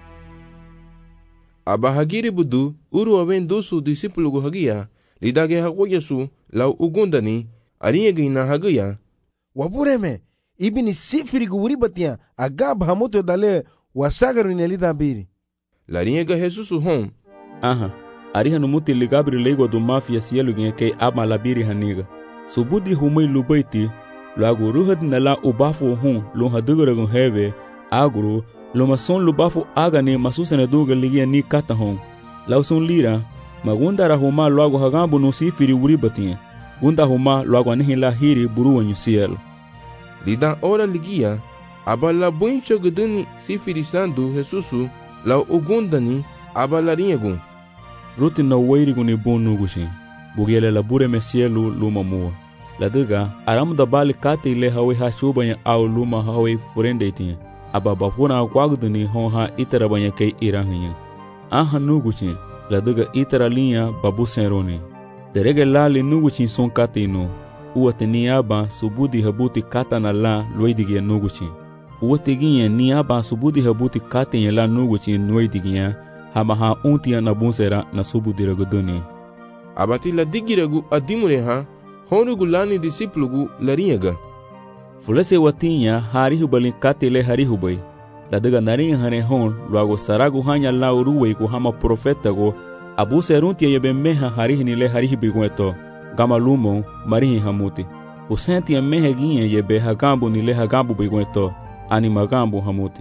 Abahagiri budu urwa wendu su discípulo gu hagia, lidage hago Yesu lau ugundani, arinha gina hagia. Wabureme, ibini sifiri gu uribatia, agab hamoto dale wasagaru inelida biri. Larinha ga Jesus hon. Aha, ariha numuti ligabri leigo do mafia cielo ginha kei ama labiri haniga. Subudi humai lubaiti, lagu ruhad nala ubafu hun, lun hadugaragun heve, aguru, lumason lubafu agani masusene duga ligia ni kata hon. Lausun lira, magundara huma lagu hagambu no sifiri uribatia. Gunda huma lagu anihila hiri buruwa nyusielo. Lida ora ligia, abala buncho guduni sifirisando Jesusu, lau ugundani, abalarinha gun. Ruti na weiri guni bonu gushi. Bugiele la bure mesielu luma mua. La duga, aramu da bali kate ile hawe ha shubanya au luma hawe furende itinha. Aba bafuna akwaguduni hon ha itara banya kei irahinya. Aha nuguchi, la duga itara linha babu senroni. Derege lali nuguchi son kate ino. Uwate ni aba subudi habuti kata na la loidigia nuguchi. Uwate ginye ni aba subudi habuti kate nye la nuguchi noidigia. Hama ha untia na bunsera na subudi raguduni. Abati la digiragu adimure ha, honugu lani disiplugu larinyaga. Fulese watinya harihu balin kate le harihu bay. La daga naringa hane hon, luago saragu hanya la uruwe ku hama profeta go, abu seruntia yebe meha harihi ni le harihi bigueto. Gama lumo, marihi hamuti. Usentia mehe ginye yebe hagambu ni le hagambu bigueto, ani magambu hamuti.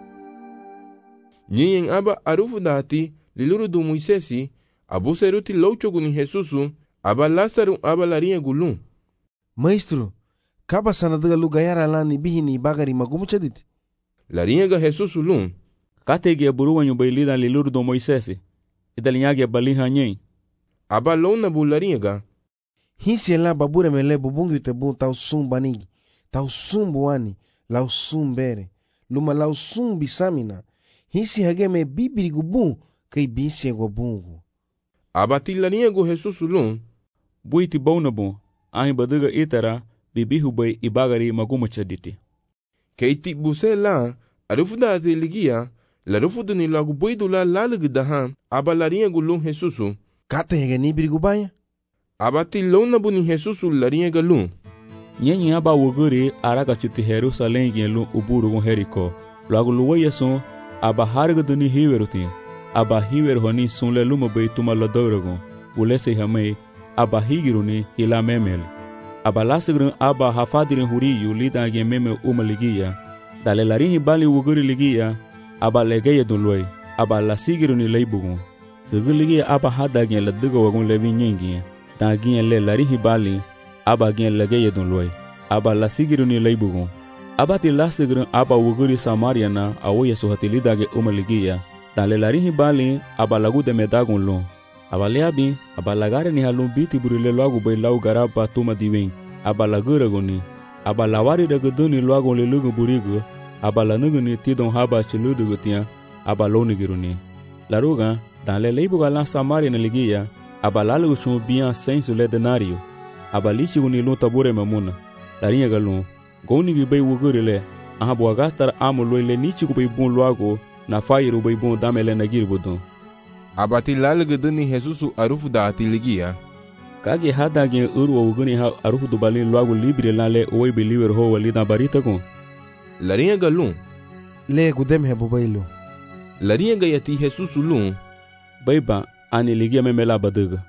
Nyiyen aba arufu dati, liluru du Moisesi, abu seruti louchogu ni Jesusu, aba Lazaru aba larinha gulun. Maestro, kaba sanadaga lugayara lani bihi ni bagari magumu chaditi? Larinha ga Jesusu lun. Kategi aburuwa nyubailida liluru du Moisesi, idalinyagi abaliha nyen. Aba lona bu larinha ga. Hinsi la babure mele bubungi te bun tau sum banigi, tau sum buani, lau sum bere, luma lau sum bisamina, hinsi hage me bibiri gubun, kai binsi go bungu. Abati larinha go Jesusu lun. Buiti bauna bun, ahi baduga itara, bibihu bay ibagari magumu chaditi. Keiti buse la, arufuda ate ligia, la rufuda ni lagu boidu la lalugu dahan, aba larinha go lun Jesusu. Kate hege ni biri gubaya? Abati lona buni Jesusu larinha ga lun. Nyenye aba wuguri araga chuti Jerusalem gen lun uburu gun Heriko. Lagu luwaya son, aba harga duni hiwerutin. Aba hiwer honi sunle luma bay tuma ladoragun. Ulese hamay, aba higiruni hila memel. Aba lasigrin aba hafadirin huriyu lida gen meme uma ligia. Dale larinhi bali wuguri ligia, aba legeye dun loy. Aba lasigiruni leibugun. Sugu ligia aba hada gen laduga wagun levi nyengien. Ta gien le larihi bali, aba gien legeye dun loy. Aba lasigiruni leibugun. Aba ti lasigrin aba wuguri Samaria na awoye suhatilida ge uma ligia. Dale larihi bali, aba lagu de medagun lon. Aba leabi, aba lagare ni halun biti burile lagu bay lau garaba tuma diwen. Aba laguraguni. Aba lawari raguduni lagu lelugu burigu. Aba lanuguni tidon haba chiludugutia. Aba lonigiruni. Laruga, dale leibuga lan Samaria na ligia. Aba lalugu chun bian sensu le denario. Aba lichi guni lun tabure mamuna. Larinha galun. Goni bi bay wugurile. Aha buagastar amu loile nichi kubay bun lagu. Na fairu bay bun damele na girbudun. Abati lalugu duni Jesusu arufu da ati ligia. Kage hada gen urwa wuguni ha arufu du balin lagu libre lale oi beliver ho walida barita gun. Larinha ga lun. Le gudem he bubailu. Larinha ga yati Jesusu lun. Baiba ani ligia memela baduga.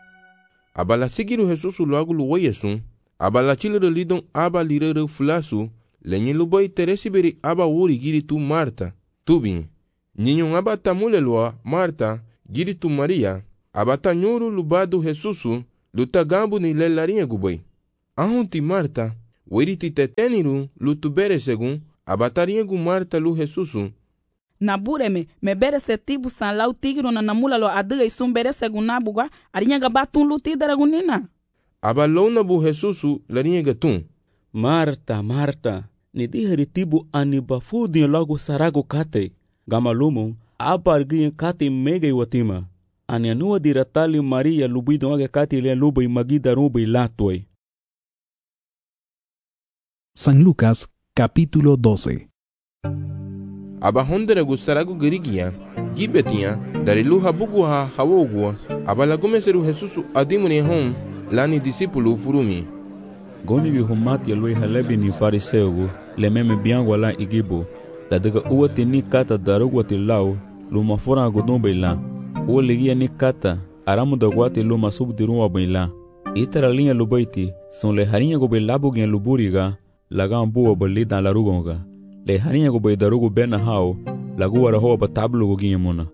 Abala sigiru Jesusu lagu luwa sun. Abala chilere lidon aba lirere fulasu. Lenye lubai teresi beri aba wuri giri tu Marta. Tubi. Ninyon aba tamule lua Marta. Giri tu Maria. Abata nyuru lubadu Jesusu. Luta gambu ni le larinha gubai. Ahunti Marta. Weriti teteniru lu tubere segun, abatariengu Marta lu Jesusu. Na bureme, me bere se tibu san lau tigro na namula lo adega isum bere segun nabuga, arienga batun lu tidaragunina. Abalona bu Jesusu larienga tun. Marta, Marta, ni diheri tibu anibafudin logo sarago kate. Gamalumon, apargien kate mega iwatima. Anianua diratali Maria lubido age kate le luba y magida ruba y latoi. San Lucas, capítulo doce. Abahondere gusarago gerigia, gibetia, dariluha buguha hawogua, abalagomeseru Jesusu adimuni hon, lani disipulu furumi. Gonigi humati aloi halebi ni fariseugu, le meme biangu ala igibu, la daga uwati ni kata darugwati lau, luma fura agudumba ila, uwa ligia ni kata, aramu dagwati luma subdirunwa baila. Itara linha lubaiti, son le harinha gobe labugen luburiga, lagan buwa bali dan larugonga. Le harinha gobe darugu bena hao, lagu arahoa batablu goginha muna.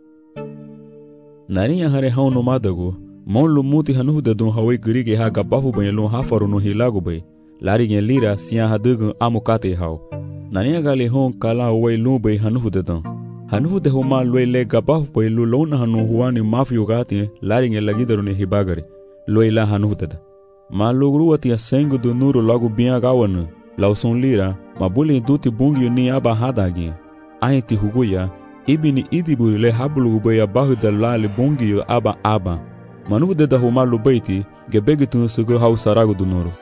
Narinha hare hao nomadago, mon lumuti hanuhu de dun hawai gerige ha gabafu banha lun hafaru no hilago bay, lari gen lira siya hadugun amukate hao. Narinha gali hon kala hawai lun bay hanuhu de dun. Hanuhu de homa lue le gabafu bay lu lona hanu huani mafi yogati, lari gen lagidaru ne hibagari. Loi la hanuhu de da. Ma lugru ati a sengu do nuru logo binha gawana, lau son lira, ma bule duti bungi ni aba hadagi. Ahiti huguya, ibini idiburi le hablu bay abahu de la le bungi aba aba. Manu de da homa lubaiti, gebegi tun sugu hau sarago do nuru.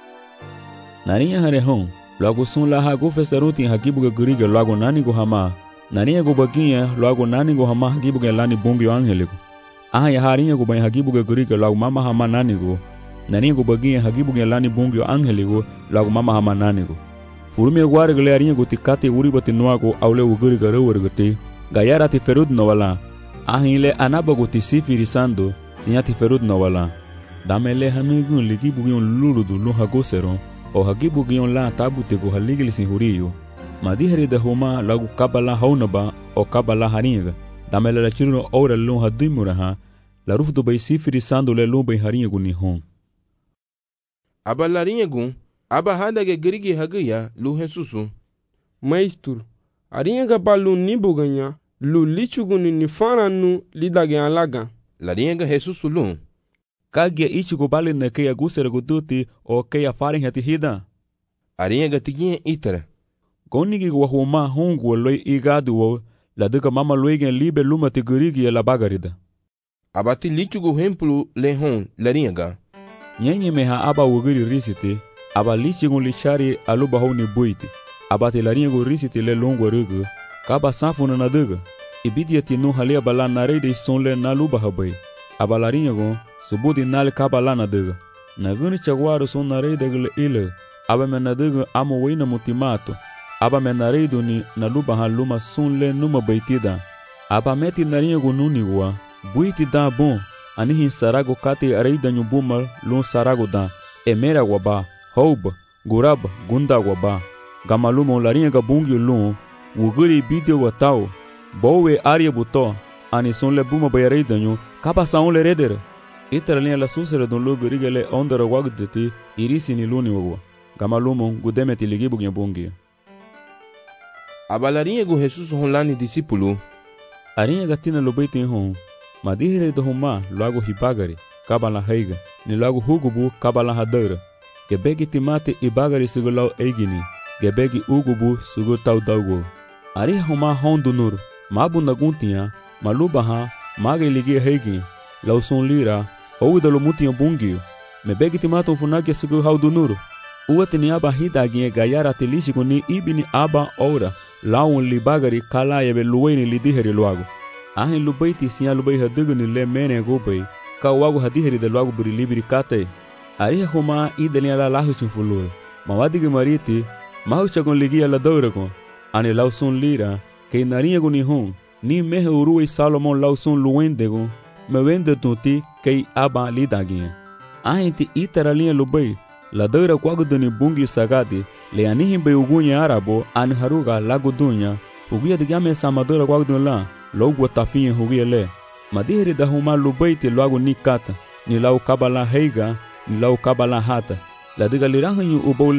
Narinha hare hon, logo son la hago fesaruti hagibuga guriga logo nani go hama, narinha go baginha logo nani go hama hagibuga lani bungi angeligo. Aha ya harinha go ban hagibuga guriga logo mama hama nani go, narinha go baginha hagibuga lani bungi angeligo logo mama hama nani go. Furumi guare gale harinha go tikate uribati noago aule uguriga rewergati, gayara ti ferud no wala. Ahile anaba go tisifiri sando, sinyati ferud no wala. Damele hanugun ligibugion luludu lo hagoseron, o hagibugion la tabute go haligili sin huriyo. Madiheri de homa lagu kabala haunaba o kabala haringa. Damele la chiruno ora lo hadimuraha, la rufdo bay sifiri sando le lo bay haringa gu nihon. Aba larinha gun, aba hadage gerigi hagaya lu Jesusu. Maestro, arinha gabalu nibuganya, lu lichuguni nifana nu lidage alaga. Larinha Jesusu lu. Kagia ichigo bali na kaya gusere guduti o kaya farin hati hida. Arinha gatiginha itara. Gonigi wa huma hongu loi igadu wo, la duka mama loigen libe luma te gurigi la bagarida. Abati lichugo hemplu le hon larinha ga. Nyenye meha aba wugiri risiti, aba lichigo lishari aluba honi buiti. Abati larinha go risiti le longwa rugu, kaba safuna na duga. Ibidia tinu halia bala narede son le naluba habai. Aba larinha go, subudi nal kaba lana duga. Naguni chagwaru son narede gule ile, aba me na duga amo wina mutimato. Aba me nareido ni naluba haluma son le numa baitida. Aba meti narinha go nunigwa, buiti da bon, anihin sarago kate areida nyubumal lun sarago da, emera waba, houba, gurab, gunda waba. Gamaluma larinha gabungi lun, wuguri bidio watao, bowe aria buto, ani son le buma bayareida nyu, kaba saun le redere. Itara linha la susere don logo rigele ondara wagdeti, irisi ni luni wagwa. Gamaluma gudemeti ligibu nyabungi. Aba larinha go Jesus honlani disipulu. Arinha gatina lobeite hon, madihire do homa logo hibagari, kabala heiga, ni logo hugubu kabala hadara. Gebegi timate ibagari sugulau eigini, gebegi ugubu sugu tau daugo. Ari homa hon do nur, mabu naguntia, maluba ha, maga ligi heigi, lau son lira, ou da lomutia bungio. Mebegi timate funagi sugu hau do nur. Uatini aba hidaginha gayara telishiko ni ibini aba ora. Laun li bagari kala yebe luweni li diheri luago. Ahin lubaiti siya lubai hadugu ni le mene gubay, ka wago hadiheri de luago buri libiri kate. Ariha huma idani ala lahu chunfulue. Mawadigi mariti, mahu chagon ligia la dauragon. Ani lau son lira, kei narinha go ni hon, ni mehe uruwe Salomon lau son luwendegon, me wende tunti kei aba lidaginha. Ahin ti itara linha lubai, la daura kwago duni bungi sagadi, le anihin bay ugunya arabo an haruga lago dunya uguya digame samadora kwagdun la logo tafinha huguya le madihiri da huma lubaiti logo nikata ni lau kabala heiga ni lau kabala hata la diga lirahanyu ubole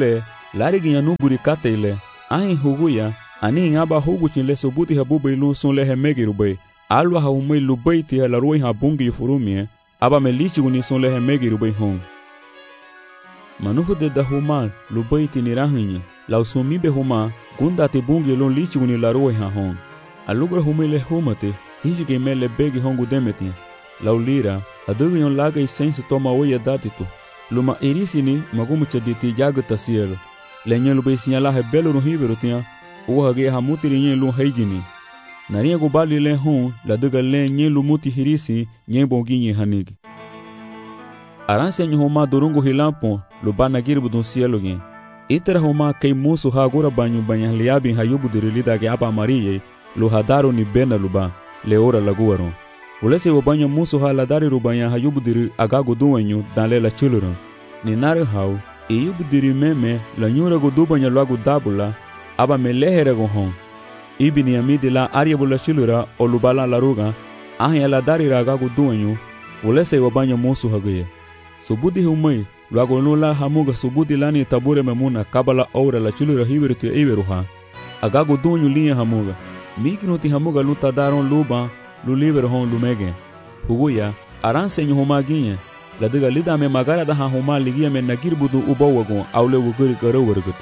lari ginha nuburi kateile ahin huguya ani aba huguchin le sobuti habubai lu sun le hemegi rubai alwa ha umai lubai ti la roi ha bungi furumie aba melichi guni sun le hemegi rubai hon manufu de da huma lubai ti nirahinye la usumi be huma gunda te bungi lon lichi guni la roi ha hon alugra humai le humate hiji ke mele begi hongu demeti la ulira adugi on laga isensu toma oya datitu luma irisini magumu chaditi jaga tasielo lenye lubai sinyala he belo no hibero tia o hage hamutiri nye lu haigini naria go bali le hon la duga le nye lu muti hirisi nye bongi nye hanigi aranse nye homa durungu hilampo lu bana girbu dun cielo gen itera homa kei musu hagura banyu banya liabi hayubu dirilida ge aba mariye lu hadaro ni bena luba le ora laguaro ulese wo banya musu ha ladari rubanya hayubu diri agago duenyu dale la chuluron ni nare hau e yubu diri meme la nyura go dubanya lagu dabula aba melehere go hon ibini amidi la ariabula chilura o lubala la ruga ahi ala dari raga go duenyu ulese wo banya musu hagaye subudi humai lago nula hamuga subudi lani tabure memuna kabala ora la chilura hibirtu iberuha agago duenyu linha hamuga migroti hamuga luta daron luba lu liver hon lumege huguya aranse nyu homa ginye la diga lida me magara da homa ligia me nagir budu ubawago awle wuguri garo warguti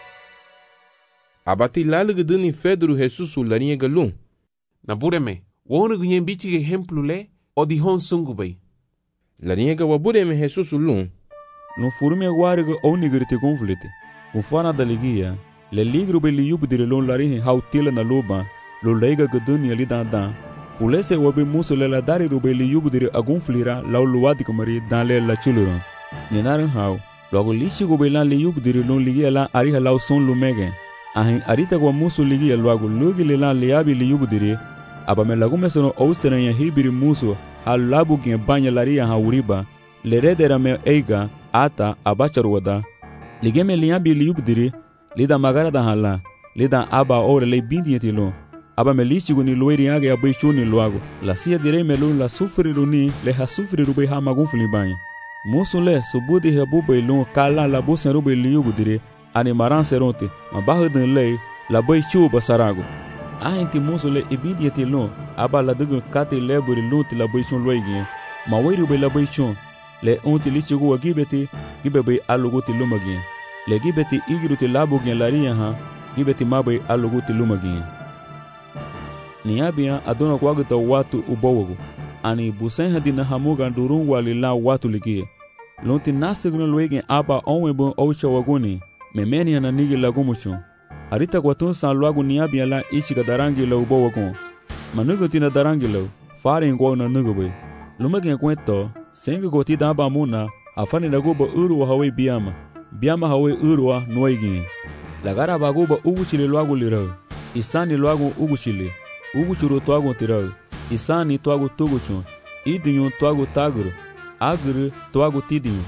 abati lalugu duni Pedro Jesus laniye galun na bureme wonu gunyen bichi ge hemplu le odi hon sungu bay laniye ga wabureme Jesus lun no furume wargo onigirti conflite ufana da ligia le ligru be liyub dire lon larihe hautila na loba lo leiga guduni lida da fulese wabe muso le la dari rube liyub dire agun flira la luwadi kamari dan le la chuluron ninaran haw logo lishi go be la liyub dire lon ligia la ariha la son lumege ahin arita go muso ligia logo lugi le la liabi liyub dire aba me lagu mesono austran ya hibiri muso hal labu gen banya laria ha uriba le redera me eiga ata abacharwada ligeme liabi liyub dire lida magara da hala lida aba ore le bindi yetilo aba melichi guni loiri age abai chuni loago la sia dire melu la sufri runi le ha sufri rubai ha magunfuli banya musu le subudi hebu bai lon kala la busen rubai liyubu dire ani maran seronte ma bahudin le la bai chu basarago ahinti musu le ibindi yetilo aba la dugu kate leburi lunti la bai chun loigi ma wairu bai la bai chun le unti lichi guwa gibeti gibe bai aluguti lumagi le gibeti igiruti labu gen laria ha gibeti mabai aluguti lumagi niabia adona kwagta watu ubowogo ani busen hadina hamuga durun walila watu ligie lonti nasigno loegen aba onwebo ocha wagoni memeni na nigi lagumucho harita kwatun san lwagu niabia la ichiga darangi lo ubowogo manugo tina darangi lo fare ngwa na nugobe lumage kwento sengi goti daba muna afani nagoba uru hawe biama biama hawe urwa noigi lagara bagoba uguchile lwagu liro isani lwagu uguchile uguchuru twagu tirau isani twagu tuguchun idinyu twagu taguru aguru twagu tidinyu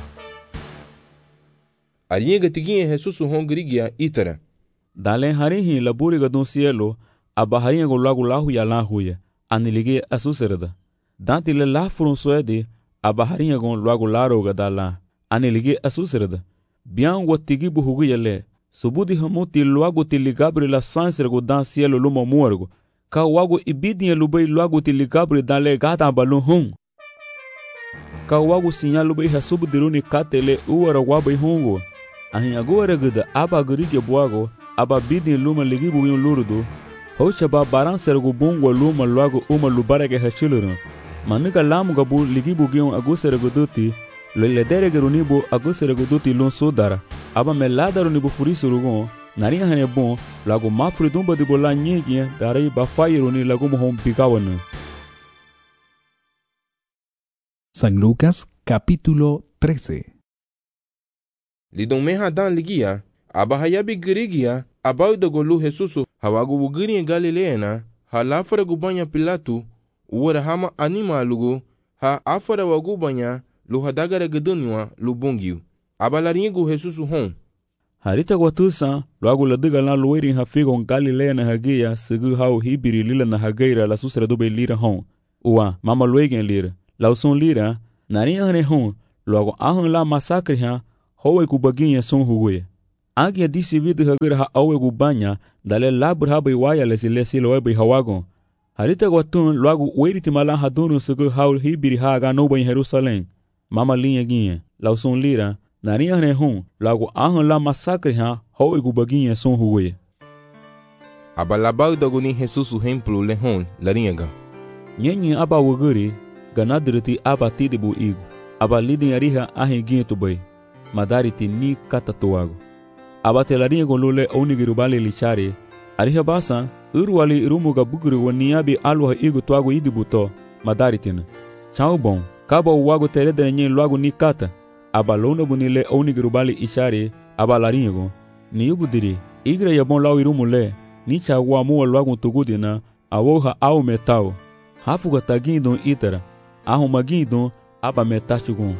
ariega tiginye Jesus hongrigia itara dale harihi laburi gadun cielo aba hariga go lagu lahu ya lahu ya anilige asuserada dantile la furun soedi aba hariga go lagu laro gadala anilige asuserada bian watigi buhugu yele subudi hamuti lagu tiligabri la sansrego dan cielo lumo muergo ka wago ibidinye lubai lagu tiligabri dale gata balun hung ka wago sinya lubai hasubu diruni katele uwara wabai hungo ahin agora gada aba gurige buago aba bidin luma ligibu yun lurudu hocha ba baran sergu bungwa luma lagu uma lubarege hachilurun manuka lamu gabu ligibu gion agusere duti le dere gerunibu agusere duti lun sudara aba meladaru nibu furisurugon nariya hane bon lagu mafri dumba di bola nyegi darai ba fairuni lagu mohon bigawanu. San Lucas capítulo trece. Lidon meha dan ligia aba hayabi girigia abau de golu Jesusu hawagu bugiri Galileana halafara gubanya Pilatu uwara hama anima lugu ha afara wagubanya lu hadagara gedunwa lu bungiu aba laringu Jesusu hon harita gwatusa lagu ladiga la luiri hafigon Galileana hagia sigu hau hibiri lila na hagaira la susra dube lira hon uwa mama luegen lira la usun lira nari hane hon lagu ahun la masakre ha howe kubaginye son huguye Agia disi vidu hagur ha awe gubanya dale labur habai waya lesi lesi loebai hawagon. Harita guatun loagu weiriti malan hadunu sugu haul hibiri haga noba em Jerusalém. Mama linha guinha, lausun lira, narinha rehum, loagu ahun la massacre ha hawe gubaguinha sun huwe. Abalabau doguni Jesus o templo lehon larinha. Nyenye aba wuguri, ganadriti aba tidibu igu. Aba lidin ariha ahinguinha tubai. Madariti ni katatuago. Aba telarinha golule onigirubale lichare. Ariha basa, urwali rumuga buguru waniabi alwa igu tuago idibuto. Madaritina. Chau bom, kaba uwago tereda nyen luago ni kata. Aba lona bunile onigirubale ishare. Aba larinha go. Ni ubudiri, igre yabon lau irumule. Ni chagua mua luago tugudina. Awoha au metal. Hafuga tagindon itara. Ahumagindon aba metachugun.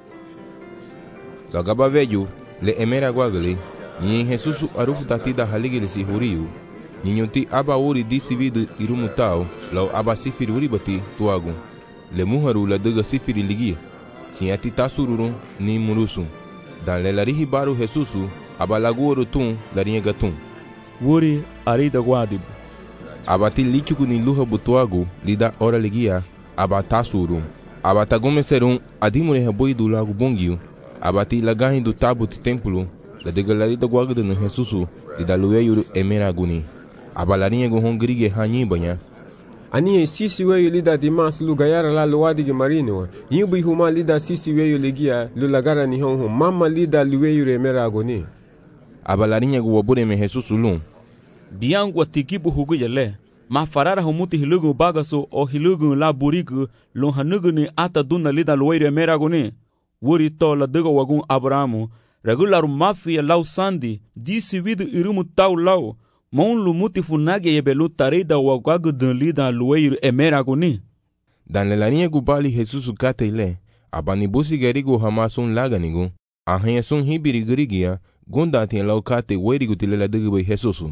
Logaba veio, le emera guagale, yin Jesus arufu tatida haligile si huriu, ninyuti aba uri disividu irumutao, lau aba sifiri uribati tuagu, le muharu la dega sifiri ligia, sinyati tasururun ni murusu, dan le larihi baru Jesusu, aba laguoru tun larinha gatun. Wuri arida guadibu. Aba ti lichugu ni luha butuagu, lida ora ligia, aba tasurun, aba tagume serun, adimure haboi do lago bongiu, abati lagahin do tabu ti templo, la degalarida guagda no Jesusu, e da lueiro emeraguni. Abalarinha go hongrige hanyi banha. Ani sisi weyo lida dimas lu gayara la luadi ge marino. Yubi huma lida sisi weyo legia lu lagara ni honho mama lida lueiro emeraguni. Abalarinha go wabure me Jesusu lum. Biangu atikibu hugu yale. Ma farara humuti hilugu bagaso o hilugu la burigu lu hanugu ni ata duna lida lueiro emeraguni. Wuri to la dega wagun Abrahamu, regular mafia lau sandi, disi vidu irumu tau lau, mon lu muti funage yebelu tarida wagagu dun lida lueiro emeraguni. Dan lelarinha gubali Jesus kate ile, abani busi gerigo hamasun laganigu, ahanya sun hibiri gerigia, gondatin lau kate weirigu tilela degebe Jesusu.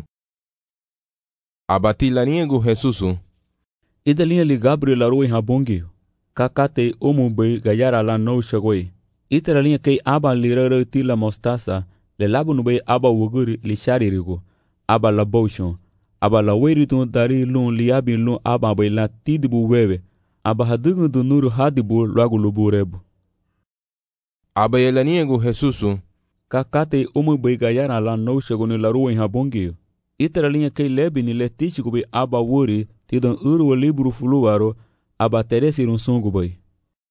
Abati larinha gu Jesusu. Ida linha li Gabriel aroi habongi, kakate omu bei gayara la no shagoi. Itera linha kei aba lirara tila mostaça, le labu no bei aba wuguri li sharirigo, aba la boshon, aba la weiritu dari lun liabi lun aba bei la tidibu wewe, aba hadugu do nuru hadibu logo luburebu. Aba yelania go Jesusu, kakate umu bei gayara la no shagoni la rua em habongi. Itera linha kei lebi ni letichigo bei aba wuri, tidon uru libru fuluaro, aba teresi run sungu bei.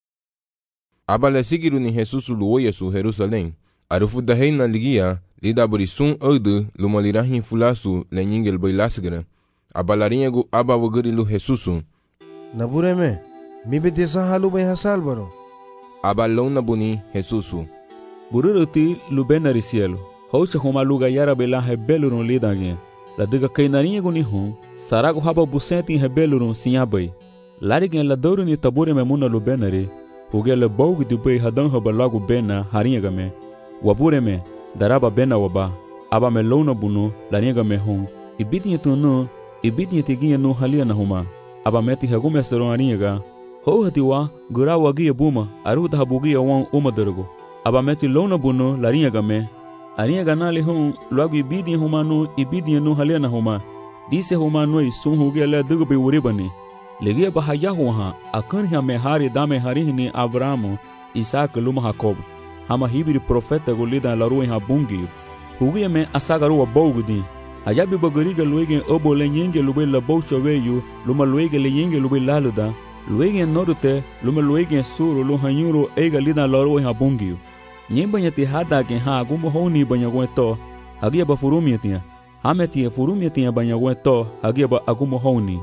Aba le sigiru ni Jesusu luoya su Jerusalém, arufu da reina ligia, lida burisun ode luma lirahin fulasu le nyingel bei lasgara. Aba larinha go aba wagari lu Jesusu. Nabureme, mi betesa halu bei hasalbaro. Aba lona buni Jesusu. Bururuti lu benari cielo, hocha homa luga yara bela rebelurun lidange. La diga kainarinha go ni hum, sarago haba busenti rebelurun sinhabai. Larigen la douro ni tabure memuna lu benari. Ugele baugu di bei hadan haba lagu bena harinha game. Wabure me, daraba bena waba. Aba me lona bunu, larinha game hum. Ibitinha tunu, ibitinha teginha no halia na huma. Aba meti hagume seron harinha ga. Ho hatiwa, gura wagia buma, aruda habugia wan umadargo. Aba meti lona bunu, larinha game. Harinha ganali hum, lagu ibitinha huma no, ibitinha no halia na huma. Dise huma noi, sun hugele dugu bei uribani. Legia bahayahuha, akanha mehari da mehari ni Abrahamu, Isaac luma Jacob. Hama hibiri profeta golida la rua em habungi. Hugia me asagaru abogudi. Ayabi bagariga luegen obo lenyenge lube la bocha veyu, luma luege lenyenge lube laluda. Luegen norte, luma luegen suru lu hanyuro ega lida la rua em habungi. Nyemba nyati hada gen ha gumo honi banyagueto. Hagia ba furumiatia. Hametia furumiatia banyagueto, hagia ba agumo honi.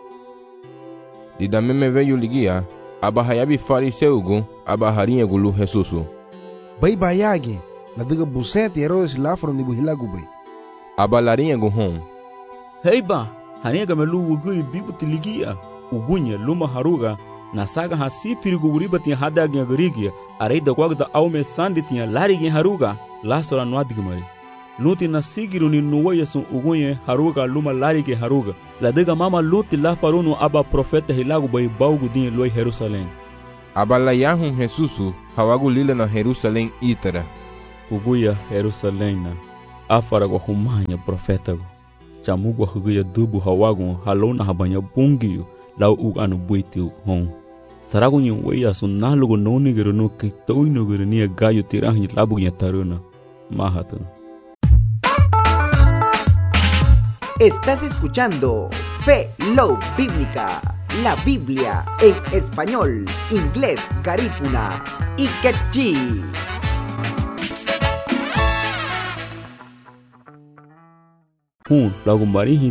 Dida meme veio ligia, aba hayabi fariseugo, aba harinha gulu Jesusu. Bai bayage, la diga busente eros lafro ni buhilagu bai. Aba larinha go hom. Hey ba, harinha gamelu uguri bibu tiligia, ugunya luma haruga, na saga hasi firigo uriba tinha hadagia garigia, areida guagda aume sandi tinha larigin haruga, lasora nuadigmari. Luti na sigiru ni nuwaya sun ugunye haruga luma larige haruga. La diga mama luti la farunu aba profeta hilagu bai baugu din loi Jerusalém. Aba la yahum Jesusu, hawagu lila na Jerusalém itara. Uguya Jerusalém na. afara kwa humanya profeta go chamu kwa hugia dubu hawago halona habanya bungi lau u anu buiti hon sarago nyi weya sunnalu go noni gero no kitoino gero ni gayo tirahi labu nya taruna mahata. Estás escuchando Fe Love Bíblica, la Biblia en español, inglés, garífuna y quechí. Hun lagu marihi